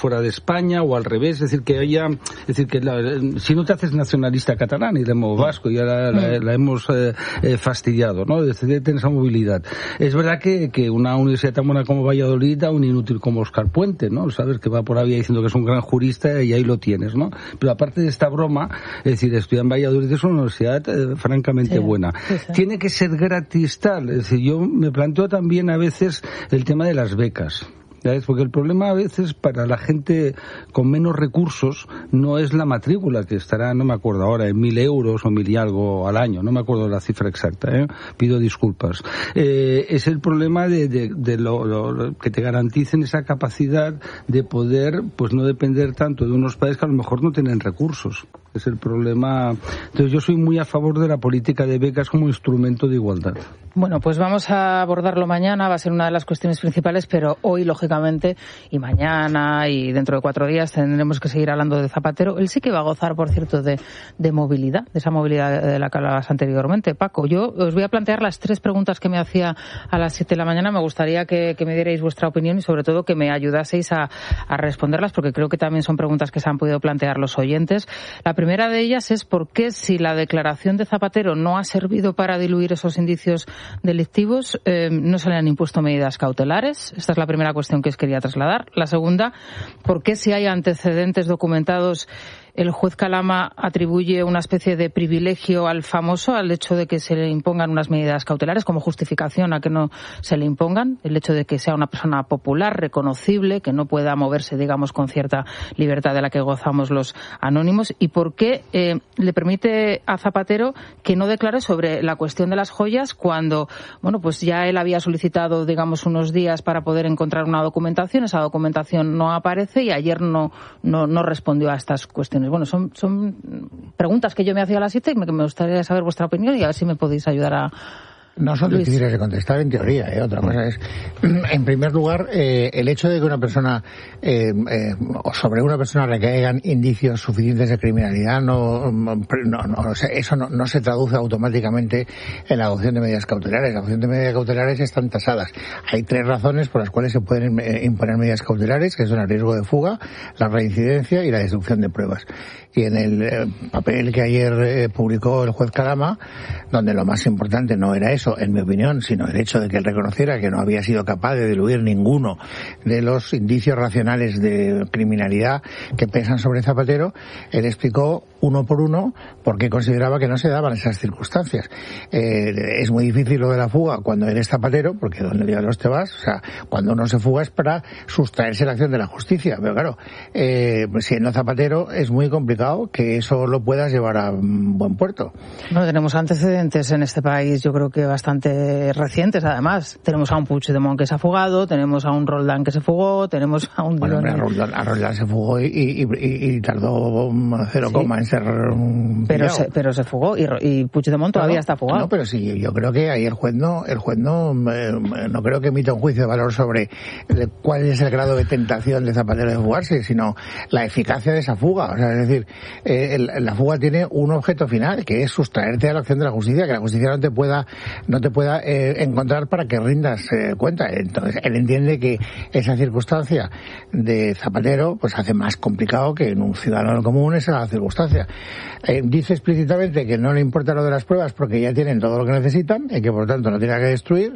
Speaker 11: España o al revés, es decir, que haya, es decir, que la, si no te haces nacionalista catalán y demo vasco, ya la, la, la hemos eh, eh, fastidiado, ¿no? Es decir, tener esa movilidad. Es verdad que, que una universidad tan buena como Valladolid da un inútil como Óscar Puente, ¿no? Sabes que va por ahí diciendo que es un gran jurista y ahí lo tienes, ¿no? Pero aparte de esta broma, es decir, estudiar en Valladolid es una universidad eh, francamente sí, buena. Sí, sí. Tiene que ser gratis tal, es decir, yo me planteo también a veces el tema de las becas. ¿Sabes? Porque el problema a veces para la gente con menos recursos no es la matrícula, que estará, no me acuerdo ahora, en mil euros o mil y algo al año, no me acuerdo la cifra exacta, ¿eh? Pido disculpas. Eh, es el problema de, de, de lo, lo, lo, que te garanticen esa capacidad de poder, pues no depender tanto de unos padres que a lo mejor no tienen recursos. Es el problema. Entonces yo soy muy a favor de la política de becas como instrumento de igualdad.
Speaker 1: Bueno, pues vamos a abordarlo mañana, va a ser una de las cuestiones principales, pero hoy, lógicamente, y mañana y dentro de cuatro días tendremos que seguir hablando de Zapatero. Él sí que va a gozar, por cierto, de, de movilidad, de esa movilidad de la que hablabas anteriormente. Paco, yo os voy a plantear las tres preguntas que me hacía a las siete de la mañana. Me gustaría que, que me dierais vuestra opinión y, sobre todo, que me ayudaseis a, a responderlas, porque creo que también son preguntas que se han podido plantear los oyentes. La primera de ellas es por qué, si la declaración de Zapatero no ha servido para diluir esos indicios delictivos, eh, no se le han impuesto medidas cautelares. Esta es la primera cuestión que os quería trasladar. La segunda, ¿por qué, si hay antecedentes documentados, el juez Calama atribuye una especie de privilegio al famoso, al hecho de que se le impongan unas medidas cautelares como justificación a que no se le impongan? El hecho de que sea una persona popular, reconocible, que no pueda moverse, digamos, con cierta libertad de la que gozamos los anónimos. ¿Y por qué eh, le permite a Zapatero que no declare sobre la cuestión de las joyas cuando, bueno, pues ya él había solicitado, digamos, unos días para poder encontrar una documentación? Esa documentación no aparece y ayer no, no, no respondió a estas cuestiones. Bueno, son, son preguntas que yo me hacía a las siete y me, me gustaría saber vuestra opinión y a ver si me podéis ayudar a...
Speaker 10: No son
Speaker 1: Luis.
Speaker 10: difíciles de contestar en teoría, ¿eh? Otra cosa es, en primer lugar, eh, el hecho de que una persona, eh, eh, o sobre una persona recaigan indicios suficientes de criminalidad, no, no, no o sea, eso no, no se traduce automáticamente en la adopción de medidas cautelares. La adopción de medidas cautelares están tasadas. Hay tres razones por las cuales se pueden eh, imponer medidas cautelares, que son el riesgo de fuga, la reincidencia y la destrucción de pruebas. Y en el eh, papel que ayer eh, publicó el juez Calama, donde lo más importante no era eso, en mi opinión, sino el hecho de que él reconociera que no había sido capaz de diluir ninguno de los indicios racionales de criminalidad que pesan sobre Zapatero, él explicó uno por uno por qué consideraba que no se daban esas circunstancias. Eh, es muy difícil lo de la fuga cuando eres Zapatero, porque donde diablos te vas, o sea, cuando uno se fuga es para sustraerse la acción de la justicia, pero claro, eh, siendo Zapatero es muy complicado que eso lo puedas llevar a un buen puerto.
Speaker 1: No, tenemos antecedentes en este país, yo creo que bastante recientes, además. Tenemos a un Puigdemont que se ha fugado, tenemos a un Roldán que se fugó, tenemos a un...
Speaker 10: Bueno, hombre, a Roldán, a Roldán se fugó y, y, y, y tardó cero sí. coma en ser un
Speaker 1: pero se, pero se fugó y, y Puigdemont todavía
Speaker 10: no,
Speaker 1: está fugado.
Speaker 10: No, pero sí, yo creo que ahí el juez no, el juez no, eh, no creo que emita un juicio de valor sobre el, cuál es el grado de tentación de Zapatero de fugarse, sino la eficacia de esa fuga. O sea, es decir, eh, el, la fuga tiene un objeto final, que es sustraerte a la acción de la justicia, que la justicia no te pueda, no te pueda eh, encontrar para que rindas eh, cuenta. Entonces, él entiende que esa circunstancia de Zapatero pues hace más complicado que en un ciudadano común esa circunstancia. Eh, dice explícitamente que no le importa lo de las pruebas porque ya tienen todo lo que necesitan y que por tanto no tiene que destruir.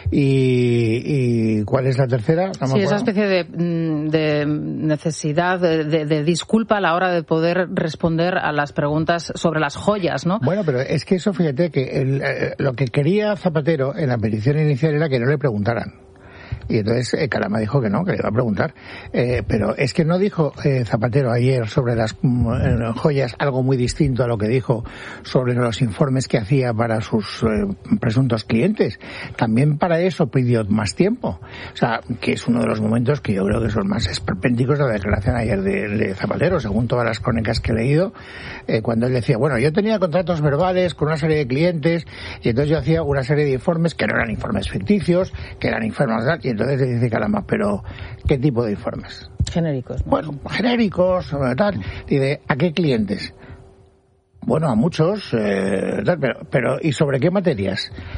Speaker 10: Y, y ¿cuál es la tercera? No
Speaker 1: sí, esa especie de, de necesidad de, de, de disculpa a la hora de poder responder a las preguntas sobre las joyas, ¿no?
Speaker 10: Bueno, pero es que eso, fíjate, que el, eh, lo que quería Zapatero en la petición inicial era que no le preguntaran. Y entonces eh, Calama dijo que no, que le iba a preguntar. Eh, pero es que no dijo eh, Zapatero ayer sobre las eh, joyas algo muy distinto a lo que dijo sobre los informes que hacía para sus eh, presuntos clientes. También para eso pidió más tiempo. O sea, que es uno de los momentos que yo creo que son más esperpénticos de la declaración ayer de, de Zapatero, según todas las crónicas que he leído, eh, cuando él decía, bueno, yo tenía contratos verbales con una serie de clientes y entonces yo hacía una serie de informes que no eran informes ficticios, que eran informes... Y entonces le dice Calama, pero ¿qué tipo de informes?
Speaker 1: Genéricos, ¿no?
Speaker 10: Bueno, genéricos, tal. Dice, ¿a qué clientes? Bueno, a muchos, eh, tal, pero, pero ¿y sobre qué materias?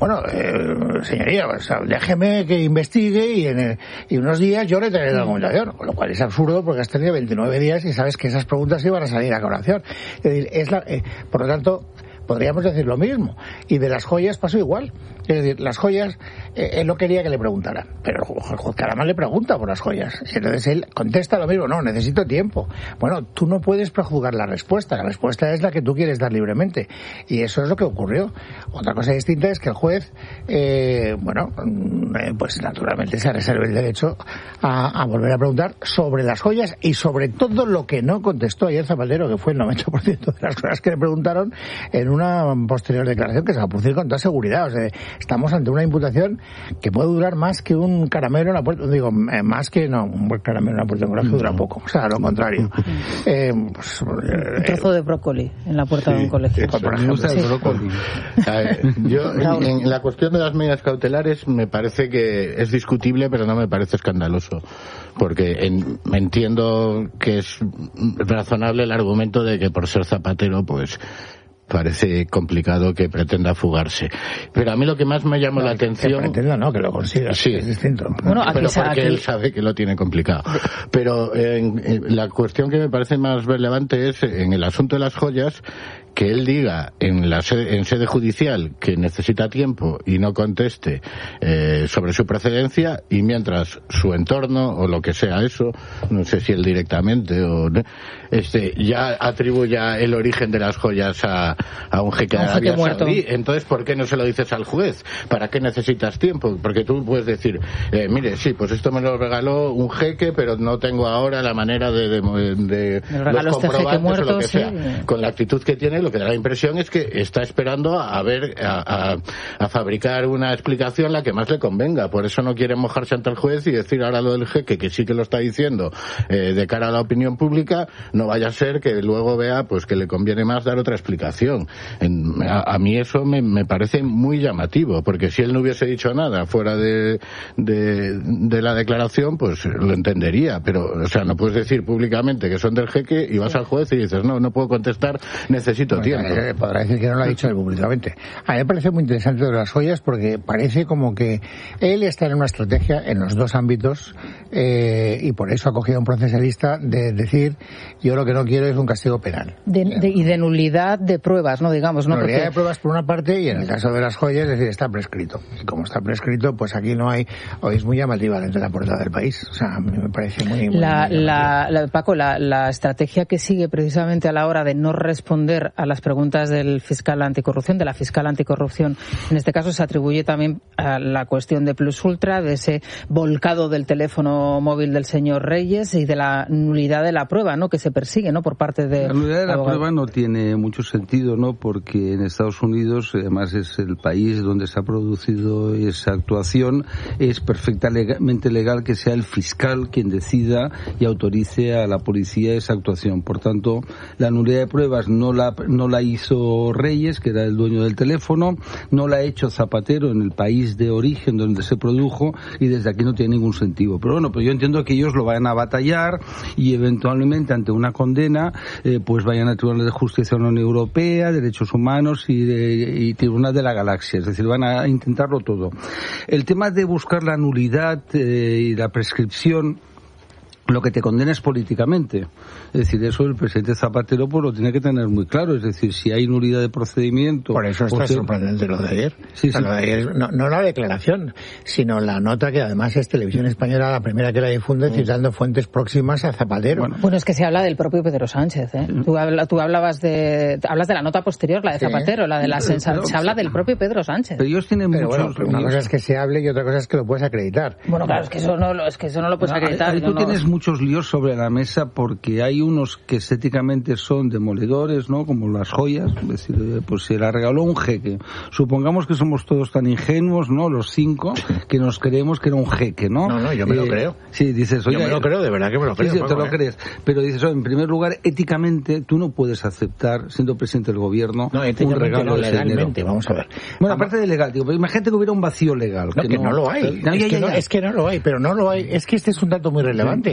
Speaker 10: bueno, eh, señoría, o sea, déjeme que investigue y en el, y unos días yo le traeré la documentación, con lo cual es absurdo porque has tenido veintinueve días y sabes que esas preguntas iban a salir a colación. Es decir, es la, eh, por lo tanto, podríamos decir lo mismo. Y de las joyas pasó igual. Es decir, las joyas, eh, él no quería que le preguntaran, pero el juez Caramán le pregunta por las joyas. Y entonces él contesta lo mismo, no, necesito tiempo. Bueno, tú no puedes prejuzgar la respuesta, la respuesta es la que tú quieres dar libremente. Y eso es lo que ocurrió. Otra cosa distinta es que el juez, eh, bueno, eh, pues naturalmente se reserva el derecho a, a volver a preguntar sobre las joyas y sobre todo lo que no contestó ayer Zapatero, que fue el noventa por ciento de las cosas que le preguntaron en una posterior declaración que se va a producir con toda seguridad. O sea, estamos ante una imputación que puede durar más que un caramelo en la puerta, digo, eh, más que no, un buen caramelo en la puerta de un colegio dura poco, o sea, lo contrario. Eh, pues, eh,
Speaker 1: un trozo de brócoli en la puerta sí, de un colegio.
Speaker 9: Sí, por ejemplo, sí. brócoli. ver, yo, en, en la cuestión de las medidas cautelares me parece que es discutible, pero no me parece escandaloso, porque en, entiendo que es razonable el argumento de que por ser Zapatero, pues parece complicado que pretenda fugarse. Pero a mí lo que más me llamó no, la atención...
Speaker 10: Que pretenda, no, que lo consiga.
Speaker 9: Sí,
Speaker 10: es distinto.
Speaker 9: Bueno, pero porque aquí... él sabe que lo tiene complicado. Pero en, en, la cuestión que me parece más relevante es, en el asunto de las joyas, que él diga en la sede, en sede judicial que necesita tiempo y no conteste eh, sobre su procedencia, y mientras su entorno o lo que sea eso, no sé si él directamente o este ya atribuya el origen de las joyas a, a un jeque de Arabia Saudí. Entonces, ¿por qué no se lo dices al juez? ¿Para qué necesitas tiempo? Porque tú puedes decir, eh, mire, sí, pues esto me lo regaló un jeque, pero no tengo ahora la manera de, de, de los comprobantes muerto, o lo que sí. sea. Con la actitud que tiene, lo que da la impresión es que está esperando a ver, a, a, a fabricar una explicación la que más le convenga. Por eso no quiere mojarse ante el juez y decir ahora lo del jeque, que sí que lo está diciendo eh, de cara a la opinión pública, no vaya a ser que luego vea pues que le conviene más dar otra explicación. En, a, a mí eso me, me parece muy llamativo, porque si él no hubiese dicho nada fuera de, de, de la declaración, pues lo entendería, pero o sea, no puedes decir públicamente que son del jeque y vas al juez y dices, no, no puedo contestar, necesito bueno, tiempo.
Speaker 10: Podrá decir que no lo ha dicho él públicamente. A mí me parece muy interesante de las joyas porque parece como que él está en una estrategia en los dos ámbitos eh, y por eso ha cogido un procesalista de decir, yo lo que no quiero es un castigo penal.
Speaker 1: De, de, y de nulidad de pruebas, ¿no? Digamos, ¿no?
Speaker 10: Nulidad
Speaker 1: porque...
Speaker 10: de pruebas por una parte, y en el caso de las joyas, es decir, está prescrito. Y como está prescrito, pues aquí no hay, hoy es muy llamativa dentro de la portada del país. O sea, a mí me parece muy, muy,
Speaker 1: la,
Speaker 10: muy
Speaker 1: la, la, Paco, la, la estrategia que sigue precisamente a la hora de no responder a las preguntas del fiscal anticorrupción, de la fiscal anticorrupción, en este caso se atribuye también a la cuestión de Plus Ultra, de ese volcado del teléfono móvil del señor Reyes y de la nulidad de la prueba, ¿no? Que se persigue, ¿no? Por parte de...
Speaker 11: La nulidad de la
Speaker 1: abogado.
Speaker 11: prueba no tiene mucho sentido, ¿no? Porque en Estados Unidos, además es el país donde se ha producido esa actuación, es perfectamente legal que sea el fiscal quien decida y autorice a la policía esa actuación. Por tanto, la nulidad de pruebas no la, no la hizo Reyes, que era el dueño del teléfono, no la ha hecho Zapatero en el país de origen donde se produjo, y desde aquí no tiene ningún sentido. Pero bueno, pero yo entiendo que ellos lo vayan a batallar y eventualmente ante una condena eh, pues vayan a Tribunal de Justicia de la Unión Europea, Derechos Humanos y, de, y Tribunal de la Galaxia, es decir, van a intentarlo todo. El tema de buscar la nulidad eh, y la prescripción, lo que te condena es políticamente. Es decir, eso el presidente Zapatero pues lo tiene que tener muy claro. Es decir, si hay nulidad de procedimiento...
Speaker 10: Por eso está
Speaker 11: ser...
Speaker 10: sorprendente lo de ayer.
Speaker 11: Sí,
Speaker 10: o sea,
Speaker 11: sí.
Speaker 10: Lo de ayer no, no la declaración, sino la nota que además es Televisión Española la primera que la difunde, mm. citando fuentes próximas a Zapatero.
Speaker 1: Bueno, bueno, es que se habla del propio Pedro Sánchez, ¿eh? Mm. Tú, habla, tú hablabas de... Hablas de la nota posterior, la de Zapatero, sí. la de la sensación. Se habla del propio Pedro Sánchez.
Speaker 11: Pero ellos tienen
Speaker 10: pero
Speaker 11: muchos...
Speaker 10: Bueno, pero una cosa es que se hable y otra cosa es que lo puedes acreditar.
Speaker 1: Bueno, claro, es que eso no, es que eso no lo puedes
Speaker 11: no,
Speaker 1: acreditar.
Speaker 11: Ahí, ahí tú
Speaker 1: no,
Speaker 11: tienes
Speaker 1: no...
Speaker 11: muchos líos sobre la mesa porque hay unos que estéticamente son demoledores, ¿no? Como las joyas, es decir, pues se la regaló un jeque. Supongamos que somos todos tan ingenuos, ¿no? Los cinco, que nos creemos que era un jeque, ¿no?
Speaker 10: No, no, yo me eh, lo creo.
Speaker 11: Sí, dices, oye,
Speaker 10: yo me lo creo, de verdad que me lo creo.
Speaker 11: Sí, sí,
Speaker 10: Paco,
Speaker 11: te lo
Speaker 10: ¿eh?
Speaker 11: crees. Pero dices, oye, en primer lugar, éticamente, tú no puedes aceptar, siendo presidente del gobierno,
Speaker 10: no,
Speaker 11: un regalo
Speaker 10: no,
Speaker 11: de
Speaker 10: legalmente, vamos a ver.
Speaker 11: Bueno, aparte de legal, digo, pero imagínate que hubiera un vacío legal.
Speaker 10: No, que, que no, no lo hay. No, es, ya, que ya, no, ya. es que no lo hay, pero no lo hay. Es que este es un dato muy relevante.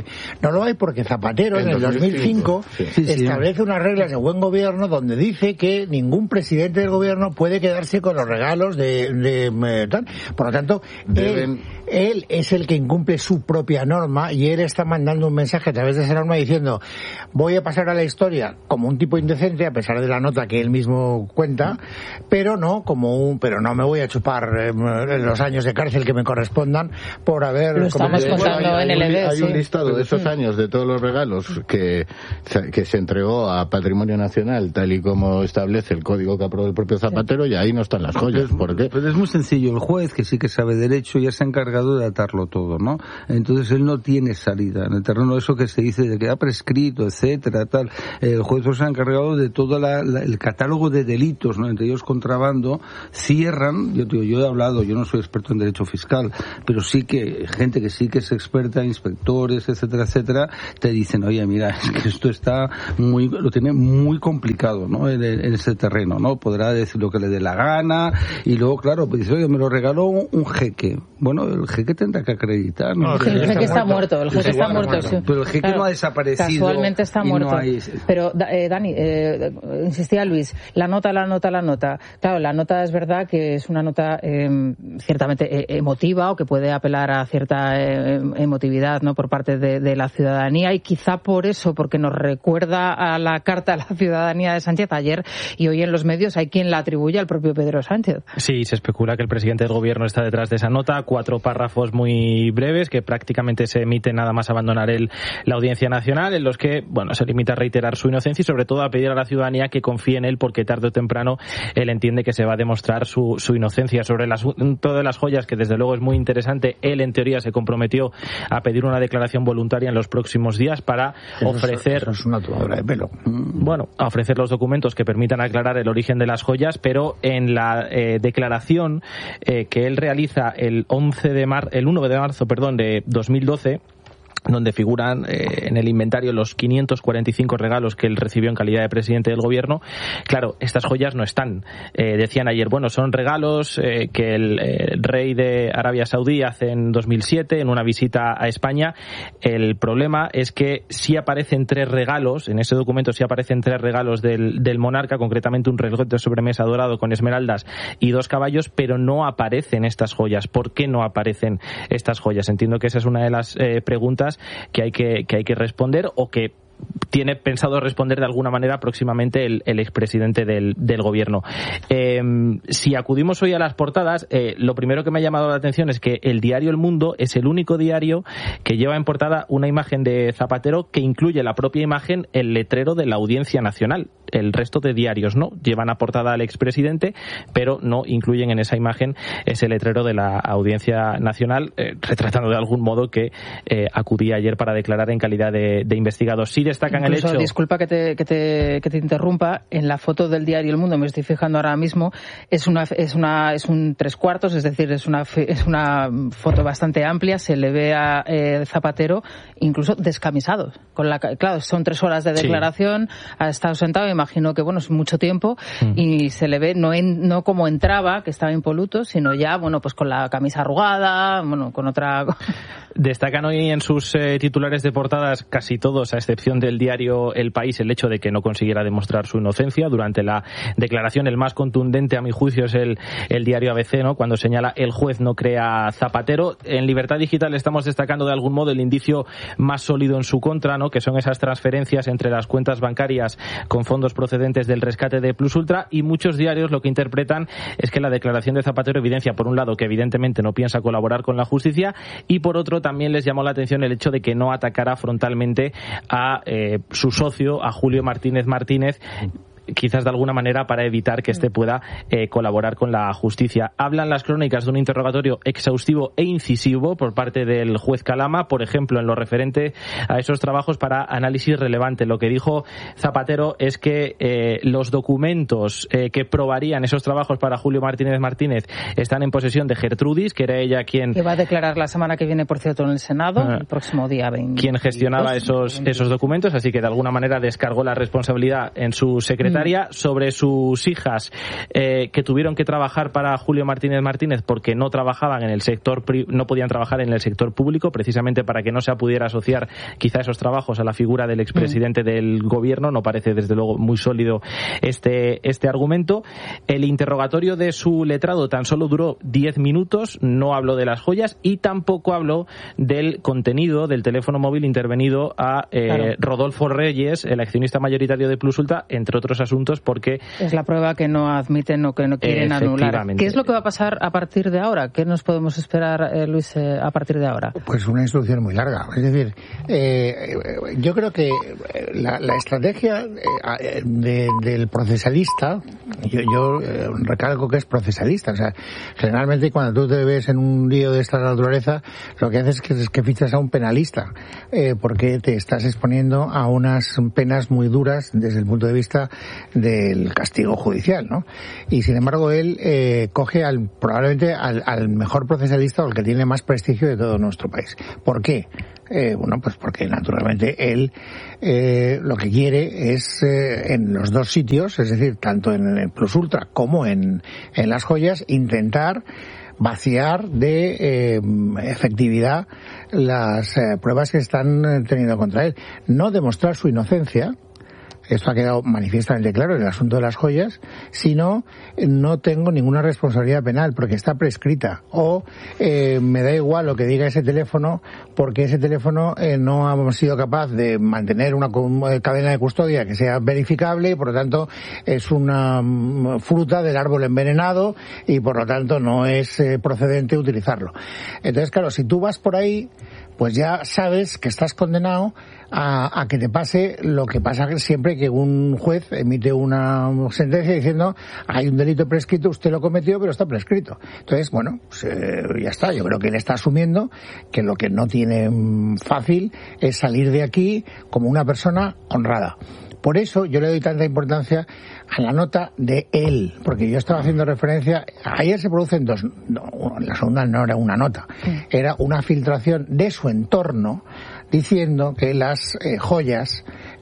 Speaker 10: No lo hay porque Zapatero en, en el dos mil cinco sí. Sí, sí, establece sí. unas reglas de buen gobierno donde dice que ningún presidente del gobierno puede quedarse con los regalos de... de, de tal. Por lo tanto, Deben... él, él es el que incumple su propia norma y él está mandando un mensaje a través de esa norma diciendo voy a pasar a la historia como un tipo indecente a pesar de la nota que él mismo cuenta, pero no como un, pero no me voy a chupar eh, los años de cárcel que me correspondan por haber...
Speaker 1: Lo estamos
Speaker 9: como
Speaker 1: contando
Speaker 9: hay,
Speaker 1: en el E D,
Speaker 9: Hay
Speaker 1: sí.
Speaker 9: un listado de esos años de todos los regalos que, que se entregó a Patrimonio Nacional tal y como establece el código que aprobó el propio Zapatero sí. y ahí no están las joyas. ¿Por qué?
Speaker 11: Pues es muy sencillo. El juez, que sí que sabe derecho, ya se ha encargado de atarlo todo, ¿no? Entonces él no tiene salida. En el terreno de eso que se dice de que ha prescrito, etcétera, tal. El juez se ha encargado de todo la, la, el catálogo de delitos, ¿no? Entre ellos contrabando, cierran, yo, digo, yo he hablado, yo no soy experto en derecho fiscal, pero sí que gente que sí que es experta, inspectores, etcétera, etcétera, te dicen, oye, mira, es que esto está muy, lo tiene muy complicado, ¿no? En, en ese terreno, ¿no? Podrá decir lo que le dé la gana, y luego, claro, pues dice, oye, me lo regaló un, un jeque. Bueno, el jeque tendrá que acreditar, ¿no?
Speaker 1: no el, jeque el jeque está muerto, muerto. el jeque está muerto, muerto. Sí.
Speaker 11: Pero el jeque claro, no ha desaparecido.
Speaker 1: Casualmente está muerto.
Speaker 11: No hay...
Speaker 1: Pero, eh, Dani, eh, insistía Luis, la nota, la nota, la nota. Claro, la nota es verdad que es una nota eh, ciertamente eh, emotiva o que puede apelar a cierta eh, emotividad, ¿no? Por parte de, de la ciudadanía, y quizá por eso, porque nos recuerda a la carta a la ciudadanía de Sánchez ayer, y hoy en los medios hay quien la atribuye al propio Pedro Sánchez.
Speaker 6: Sí, se especula que el presidente del gobierno está detrás de esa nota, cuatro párrafos muy breves que prácticamente se emiten nada más abandonar el, la Audiencia Nacional, en los que, bueno, se limita a reiterar su inocencia y sobre todo a pedir a la ciudadanía que confíe en él, porque tarde o temprano él entiende que se va a demostrar su, su inocencia. Sobre el asunto de las joyas, que desde luego es muy interesante, él en teoría se comprometió a pedir una declaración voluntaria en los próximos días para
Speaker 10: eso
Speaker 6: ofrecer...
Speaker 10: Es, eso es una tomadura de pelo.
Speaker 6: Bueno, a ofrecer los documentos que permitan aclarar el origen de las joyas, pero en la eh, declaración eh, que él realiza el once de mar, el uno de marzo, perdón, de dos mil doce, donde figuran eh, en el inventario los quinientos cuarenta y cinco regalos que él recibió en calidad de presidente del gobierno. Claro, estas joyas no están. Eh, decían ayer, bueno, son regalos eh, que el eh, rey de Arabia Saudí hace en dos mil siete en una visita a España. El problema es que sí aparecen tres regalos, en ese documento sí aparecen tres regalos del, del monarca, concretamente un reloj de sobremesa dorado con esmeraldas y dos caballos, pero no aparecen estas joyas. ¿Por qué no aparecen estas joyas? Entiendo que esa es una de las eh, preguntas que hay que, que hay que responder, o que tiene pensado responder de alguna manera próximamente el, el expresidente del, del gobierno. Eh, si acudimos hoy a las portadas, eh, lo primero que me ha llamado la atención es que el diario El Mundo es el único diario que lleva en portada una imagen de Zapatero que incluye la propia imagen, el letrero de la Audiencia Nacional. El resto de diarios no, llevan a portada al expresidente, pero no incluyen en esa imagen ese letrero de la Audiencia Nacional, eh, retratando de algún modo que eh, acudía ayer para declarar en calidad de, de investigador. Sí destacan
Speaker 1: Incluso,
Speaker 6: el hecho...
Speaker 1: Disculpa que te, que, te, que te interrumpa, en la foto del diario El Mundo, me estoy fijando ahora mismo, es una es una es un tres cuartos, es decir, es una es una foto bastante amplia, se le ve a eh, Zapatero incluso descamisado. Con la, claro, son tres horas de declaración, sí. Ha estado sentado, imagino que bueno, es mucho tiempo, mm. y se le ve no en, no como entraba, que estaba impoluto, sino ya, bueno, pues con la camisa arrugada, bueno, con otra...
Speaker 6: Destacan hoy en sus eh, titulares de portadas, casi todos, a excepción del diario El País, el hecho de que no consiguiera demostrar su inocencia durante la declaración. El más contundente, a mi juicio, es el, el diario A B C, ¿no? Cuando señala el juez no crea a Zapatero. En Libertad Digital estamos destacando de algún modo el indicio más sólido en su contra, ¿no? Que son esas transferencias entre las cuentas bancarias con fondos procedentes del rescate de Plus Ultra, y muchos diarios lo que interpretan es que la declaración de Zapatero evidencia, por un lado, que evidentemente no piensa colaborar con la justicia, y por otro también les llamó la atención el hecho de que no atacará frontalmente a eh, su socio, a Julio Martínez Martínez, quizás de alguna manera para evitar que éste pueda eh, colaborar con la justicia. Hablan las crónicas de un interrogatorio exhaustivo e incisivo por parte del juez Calama, por ejemplo, en lo referente a esos trabajos para análisis relevante. Lo que dijo Zapatero es que eh, los documentos eh, que probarían esos trabajos para Julio Martínez Martínez están en posesión de Gertrudis, que era ella quien...
Speaker 1: Que va a declarar la semana que viene, por cierto, en el Senado, ah, el próximo día veinte.
Speaker 6: Quien gestionaba esos, esos documentos, así que de alguna manera descargó la responsabilidad en su secretario secretaria, sobre sus hijas eh, que tuvieron que trabajar para Julio Martínez Martínez porque no trabajaban en el sector, no podían trabajar en el sector público, precisamente para que no se pudiera asociar quizá esos trabajos a la figura del expresidente mm. del gobierno. No parece desde luego muy sólido este, este argumento. El interrogatorio de su letrado tan solo duró diez minutos, no habló de las joyas y tampoco habló del contenido del teléfono móvil intervenido a eh, claro. Rodolfo Reyes, el accionista mayoritario de Plus Ultra, entre otros asuntos, porque
Speaker 1: es la prueba que no admiten o que no quieren anular. ¿Qué es lo que va a pasar a partir de ahora? ¿Qué nos podemos esperar, eh, Luis, eh, a partir de ahora?
Speaker 10: Pues una instrucción muy larga. Es decir, eh, yo creo que la, la estrategia eh, de, del procesalista, yo, yo eh, recalco que es procesalista. O sea, generalmente cuando tú te ves en un lío de esta naturaleza, lo que haces es que, es que fichas a un penalista, eh, porque te estás exponiendo a unas penas muy duras desde el punto de vista del castigo judicial, ¿no? Y sin embargo él eh, coge al probablemente al, al mejor procesalista o el que tiene más prestigio de todo nuestro país. ¿Por qué? Eh, bueno, pues porque naturalmente él eh, lo que quiere es eh, en los dos sitios, es decir, tanto en el Plus Ultra como en, en las joyas, intentar vaciar de eh, efectividad las eh, pruebas que están teniendo contra él. No demostrar su inocencia, esto ha quedado manifiestamente claro en el asunto de las joyas, sino no tengo ninguna responsabilidad penal porque está prescrita, o eh, me da igual lo que diga ese teléfono porque ese teléfono eh, no ha sido capaz de mantener una cadena de custodia que sea verificable y por lo tanto es una fruta del árbol envenenado y por lo tanto no es eh, procedente utilizarlo. Entonces, claro, si tú vas por ahí, pues ya sabes que estás condenado a, a que te pase lo que pasa siempre que un juez emite una sentencia diciendo hay un delito prescrito, usted lo cometió, pero está prescrito. Entonces, bueno, pues, eh, ya está. Yo creo que él está asumiendo que lo que no tiene fácil es salir de aquí como una persona honrada. Por eso yo le doy tanta importancia a la nota de él, porque yo estaba haciendo referencia, ayer se producen dos, no, la segunda no era una nota, era una filtración de su entorno diciendo que las eh, joyas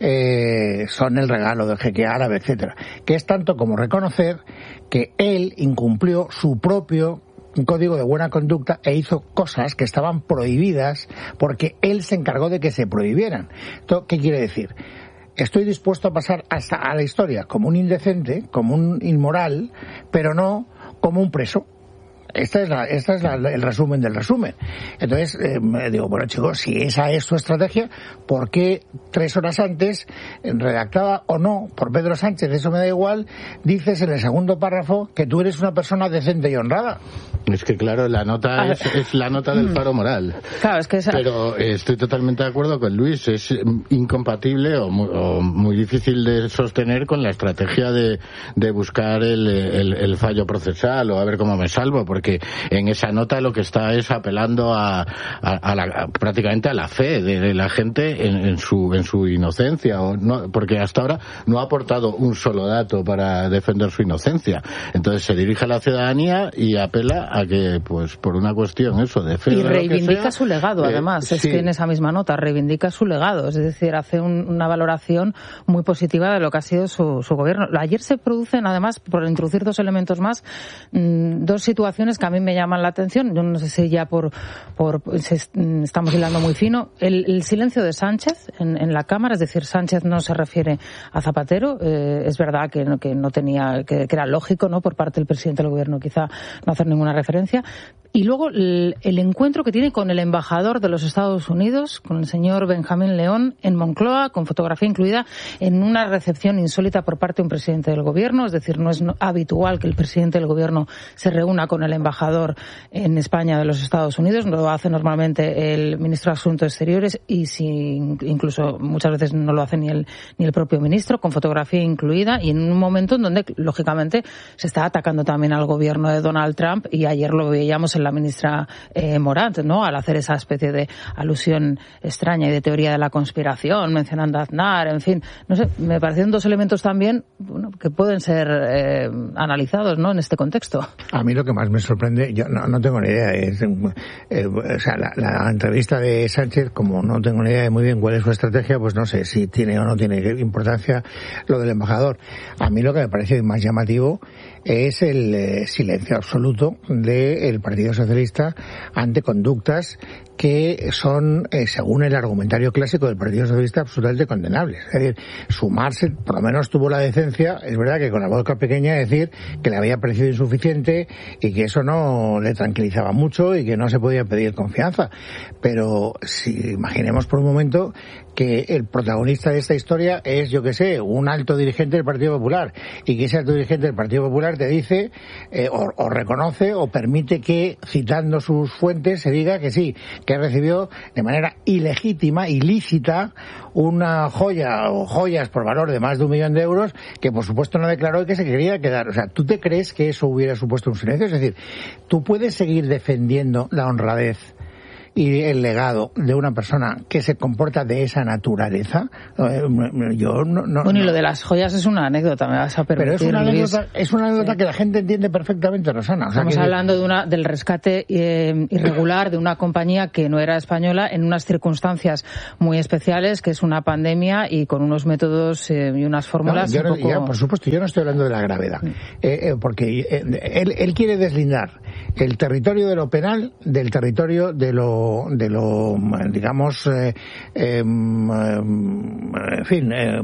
Speaker 10: eh, son el regalo del jeque árabe, etcétera, que es tanto como reconocer que él incumplió su propio código de buena conducta e hizo cosas que estaban prohibidas porque él se encargó de que se prohibieran. ¿Qué quiere decir? Estoy dispuesto a pasar hasta a la historia como un indecente, como un inmoral, pero no como un preso. Esta es, la, esta es la, el resumen del resumen. Entonces, eh, me digo, bueno, chicos, si esa es tu estrategia, ¿por qué tres horas antes, redactada o no por Pedro Sánchez, eso me da igual, dices en el segundo párrafo que tú eres una persona decente y honrada?
Speaker 9: Es que, claro, la nota es, es la nota del faro moral.
Speaker 1: Claro, es que esa...
Speaker 9: Pero eh, estoy totalmente de acuerdo con Luis. Es incompatible o muy, o muy difícil de sostener con la estrategia de, de buscar el, el, el fallo procesal o a ver cómo me salvo, porque que en esa nota lo que está es apelando a, a, a la, a, prácticamente a la fe de, de la gente en, en su en su inocencia, o no, porque hasta ahora no ha aportado un solo dato para defender su inocencia. Entonces se dirige a la ciudadanía y apela a que, pues por una cuestión eso de fe,
Speaker 1: y reivindica
Speaker 9: sea,
Speaker 1: su legado,
Speaker 9: eh,
Speaker 1: además, es
Speaker 9: sí.
Speaker 1: que en esa misma nota reivindica su legado, es decir, hace un, una valoración muy positiva de lo que ha sido su, su gobierno. Ayer se producen, además, por introducir dos elementos más, mmm, dos situaciones que a mí me llaman la atención. Yo no sé si ya por, por se, estamos hilando muy fino. El, el silencio de Sánchez en, en la Cámara, es decir, Sánchez no se refiere a Zapatero. Eh, es verdad que no, que no tenía, que, que era lógico, ¿no?, por parte del presidente del gobierno quizá no hacer ninguna referencia. Y luego el, el encuentro que tiene con el embajador de los Estados Unidos, con el señor Benjamín León, en Moncloa, con fotografía incluida, en una recepción insólita por parte de un presidente del gobierno. Es decir, no es habitual que el presidente del gobierno se reúna con el embajador en España de los Estados Unidos. Lo hace normalmente el ministro de Asuntos Exteriores y si incluso muchas veces no lo hace ni el, ni el propio ministro, con fotografía incluida, y en un momento en donde, lógicamente, se está atacando también al gobierno de Donald Trump, y ayer lo veíamos en la ministra eh, Morant, ¿no?, al hacer esa especie de alusión extraña y de teoría de la conspiración, mencionando a Aznar, en fin, no sé, me parecieron dos elementos también, bueno, que pueden ser eh, analizados, ¿no?, en este contexto.
Speaker 10: A mí lo que más me sorprende, yo no, no tengo ni idea. Es, eh, o sea, la, la entrevista de Sánchez, como no tengo ni idea de muy bien cuál es su estrategia, pues no sé si tiene o no tiene importancia lo del embajador. A mí lo que me parece más llamativo es el eh, silencio absoluto del Partido Socialista ante conductas que son, eh, según el argumentario clásico del Partido Socialista, absolutamente condenables. Es decir, sumarse, por lo menos tuvo la decencia, es verdad que con la boca pequeña, decir que le había parecido insuficiente y que eso no le tranquilizaba mucho y que no se podía pedir confianza. Pero si imaginemos por un momento que el protagonista de esta historia es, yo que sé, un alto dirigente del Partido Popular, y que ese alto dirigente del Partido Popular te dice, eh, o, o reconoce, o permite que, citando sus fuentes, se diga que sí, que recibió de manera ilegítima, ilícita, una joya o joyas por valor de más de un millón de euros, que por supuesto no declaró y que se quería quedar. O sea, ¿tú te crees que eso hubiera supuesto un silencio? Es decir, ¿tú puedes seguir defendiendo la honradez y el legado de una persona que se comporta de esa naturaleza? Yo no, no,
Speaker 1: bueno, y lo de las joyas es una anécdota, me vas a permitir,
Speaker 10: pero es una
Speaker 1: Luis.
Speaker 10: anécdota, es una anécdota sí. que la gente entiende perfectamente, Rosana. O sea,
Speaker 1: Estamos
Speaker 10: que...
Speaker 1: hablando de una del rescate eh, irregular de una compañía que no era española en unas circunstancias muy especiales, que es una pandemia, y con unos métodos eh, y unas fórmulas
Speaker 10: no, yo no,
Speaker 1: un poco...
Speaker 10: ya, por supuesto, yo no estoy hablando de la gravedad, eh, eh, porque eh, él, él quiere deslindar el territorio de lo penal del territorio de lo de lo, digamos, eh, eh, en fin, eh,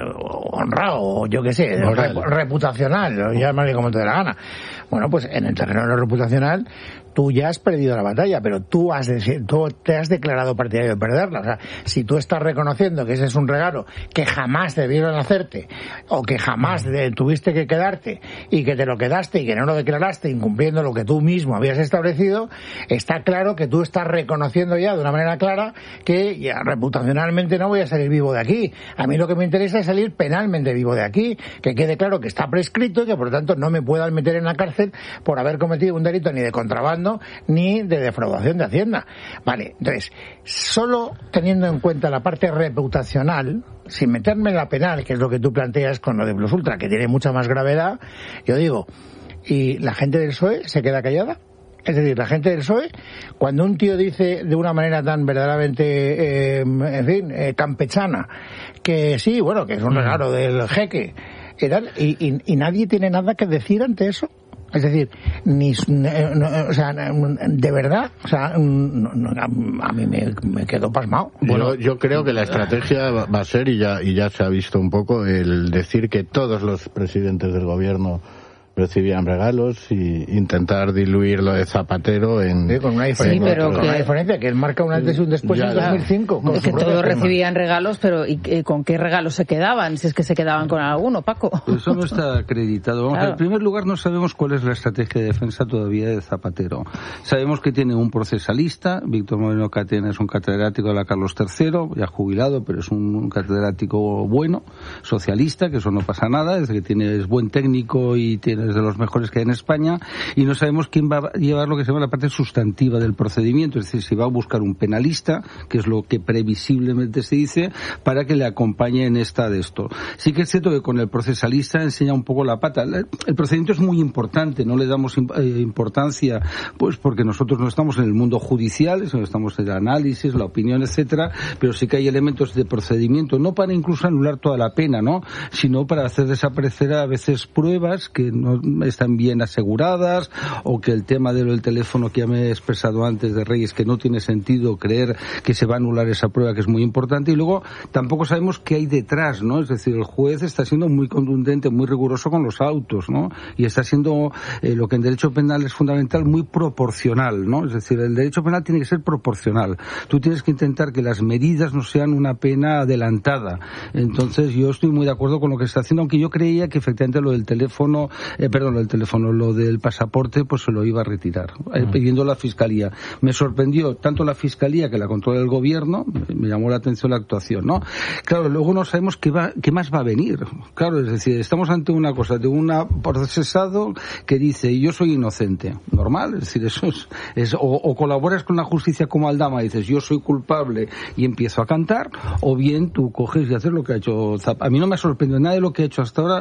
Speaker 10: honrado, yo qué sé, rep, reputacional, llámale como te dé la gana. Bueno, pues en el terreno de lo reputacional tú ya has perdido la batalla, pero tú has de, tú te has declarado partidario de perderla. O sea, si tú estás reconociendo que ese es un regalo que jamás debieron hacerte, o que jamás de, tuviste que quedarte, y que te lo quedaste y que no lo declaraste incumpliendo lo que tú mismo habías establecido, está claro que tú estás reconociendo ya de una manera clara que ya reputacionalmente no voy a salir vivo de aquí. A mí lo que me interesa es salir penalmente vivo de aquí, que quede claro que está prescrito y que por lo tanto no me puedan meter en la cárcel por haber cometido un delito ni de contrabando ni de defraudación de Hacienda. Vale, entonces, solo teniendo en cuenta la parte reputacional, sin meterme en la penal, que es lo que tú planteas con lo de Plus Ultra, que tiene mucha más gravedad, yo digo, ¿y la gente del P S O E se queda callada? Es decir, la gente del P S O E, cuando un tío dice de una manera tan verdaderamente, eh, en fin, eh, campechana, que sí, bueno, que es un regalo del jeque, y, tal, y, y, y nadie tiene nada que decir ante eso. Es decir, ni, no, o sea, de verdad, o sea, no, no, a mí me, me quedo pasmado.
Speaker 9: Bueno, yo, yo creo que la estrategia va a ser, y ya, y ya se ha visto un poco, el decir que todos los presidentes del gobierno recibían regalos y intentar diluir lo de Zapatero en...
Speaker 10: Sí, con una diferencia,
Speaker 1: sí, pero
Speaker 10: con
Speaker 1: que...
Speaker 10: una diferencia, que él marca un antes y un después ya, en dos mil cinco.
Speaker 1: Es que todos recibían regalos, pero ¿y, y con qué regalos se quedaban? Si es que se quedaban con alguno, Paco.
Speaker 11: Eso no está acreditado. Vamos, claro. En primer lugar, no sabemos cuál es la estrategia de defensa todavía de Zapatero. Sabemos que tiene un procesalista, Víctor Moreno Catena es un catedrático de la Carlos tercero, ya jubilado, pero es un, un catedrático bueno, socialista, que eso no pasa nada, es que tiene, es buen técnico y tiene es de los mejores que hay en España, y no sabemos quién va a llevar lo que se llama la parte sustantiva del procedimiento, es decir, si va a buscar un penalista, que es lo que previsiblemente se dice, para que le acompañe en esta de esto. Sí que es cierto que con el procesalista enseña un poco la pata. El procedimiento es muy importante, no le damos importancia, pues porque nosotros no estamos en el mundo judicial, sino estamos en el análisis, la opinión, etcétera, pero sí que hay elementos de procedimiento, no para incluso anular toda la pena, ¿no?, sino para hacer desaparecer a veces pruebas que no están bien aseguradas, o que el tema del teléfono que ya me he expresado antes de Reyes, que no tiene sentido creer que se va a anular esa prueba, que es muy importante, y luego tampoco sabemos qué hay detrás, ¿no? Es decir, el juez está siendo muy contundente, muy riguroso con los autos, ¿no? Y está siendo, eh, lo que en derecho penal es fundamental, muy proporcional, ¿no? Es decir, el derecho penal tiene que ser proporcional. Tú tienes que intentar que las medidas no sean una pena adelantada. Entonces, yo estoy muy de acuerdo con lo que está haciendo, aunque yo creía que efectivamente lo del teléfono Eh, perdón, el teléfono, lo del pasaporte, pues se lo iba a retirar, eh, pidiendo la Fiscalía. Me sorprendió tanto la Fiscalía, que la controla el Gobierno, me llamó la atención la actuación, ¿no? Claro, luego no sabemos qué va, qué más va a venir. Claro, es decir, estamos ante una cosa, de un procesado que dice, yo soy inocente. Normal, es decir, eso es, es o, o colaboras con la justicia como Aldama y dices, yo soy culpable y empiezo a cantar, o bien tú coges y haces lo que ha hecho Zapatero. A mí no me ha sorprendido nada de lo que ha hecho hasta ahora,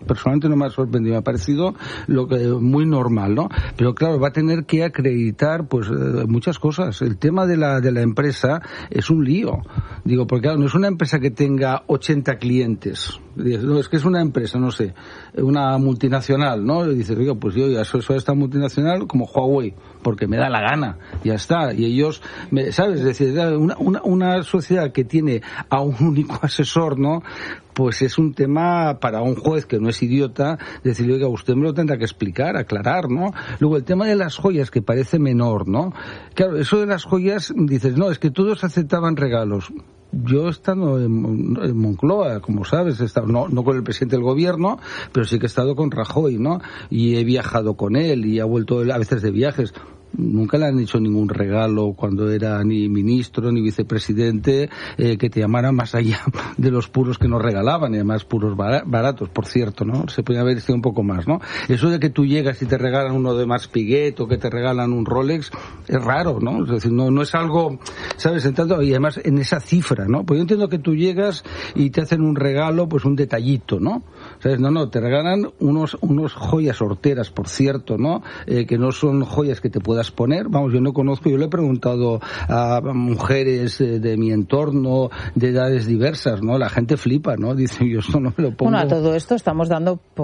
Speaker 11: personalmente no me ha sorprendido, me ha parecido lo que muy normal, ¿no? Pero claro, va a tener que acreditar pues eh, muchas cosas. El tema de la de la empresa es un lío. Digo, porque claro, no es una empresa que tenga ochenta clientes. No, es que es una empresa, no sé, una multinacional, ¿no? Y dices, oiga, pues yo ya soy, soy esta multinacional como Huawei, porque me da la gana, ya está. Y ellos, me, ¿sabes? Es decir, una, una, una sociedad que tiene a un único asesor, ¿no? Pues es un tema para un juez que no es idiota, decirle, oiga, usted me lo tendrá que explicar, aclarar, ¿no? Luego, el tema de las joyas, que parece menor, ¿no? Claro, eso de las joyas, dices, no, es que todos aceptaban regalos. Yo he estado en, en Moncloa, como sabes, he estado, no, no con el presidente del gobierno, pero sí que he estado con Rajoy, ¿no? Y he viajado con él y ha vuelto a veces de viajes. Nunca le han hecho ningún regalo cuando era ni ministro ni vicepresidente eh, que te llamara más allá de los puros que nos regalaban, y además puros baratos, por cierto, ¿no? Se podía haber sido un poco más, ¿no? Eso de que tú llegas y te regalan uno de Mas Piguet o que te regalan un Rolex es raro, ¿no? Es decir, no, no es algo, ¿sabes? Entrando, y además en esa cifra, ¿no? Pues yo entiendo que tú llegas y te hacen un regalo, pues un detallito, ¿no? ¿Sabes? No, no, te regalan unos, unos joyas horteras, por cierto, ¿no? Eh, que no son joyas que te puedas poner. Vamos, yo no conozco, yo le he preguntado a mujeres de mi entorno de edades diversas, ¿no? La gente flipa, ¿no? Dice, yo esto no me lo pongo.
Speaker 1: Bueno, a todo esto estamos dando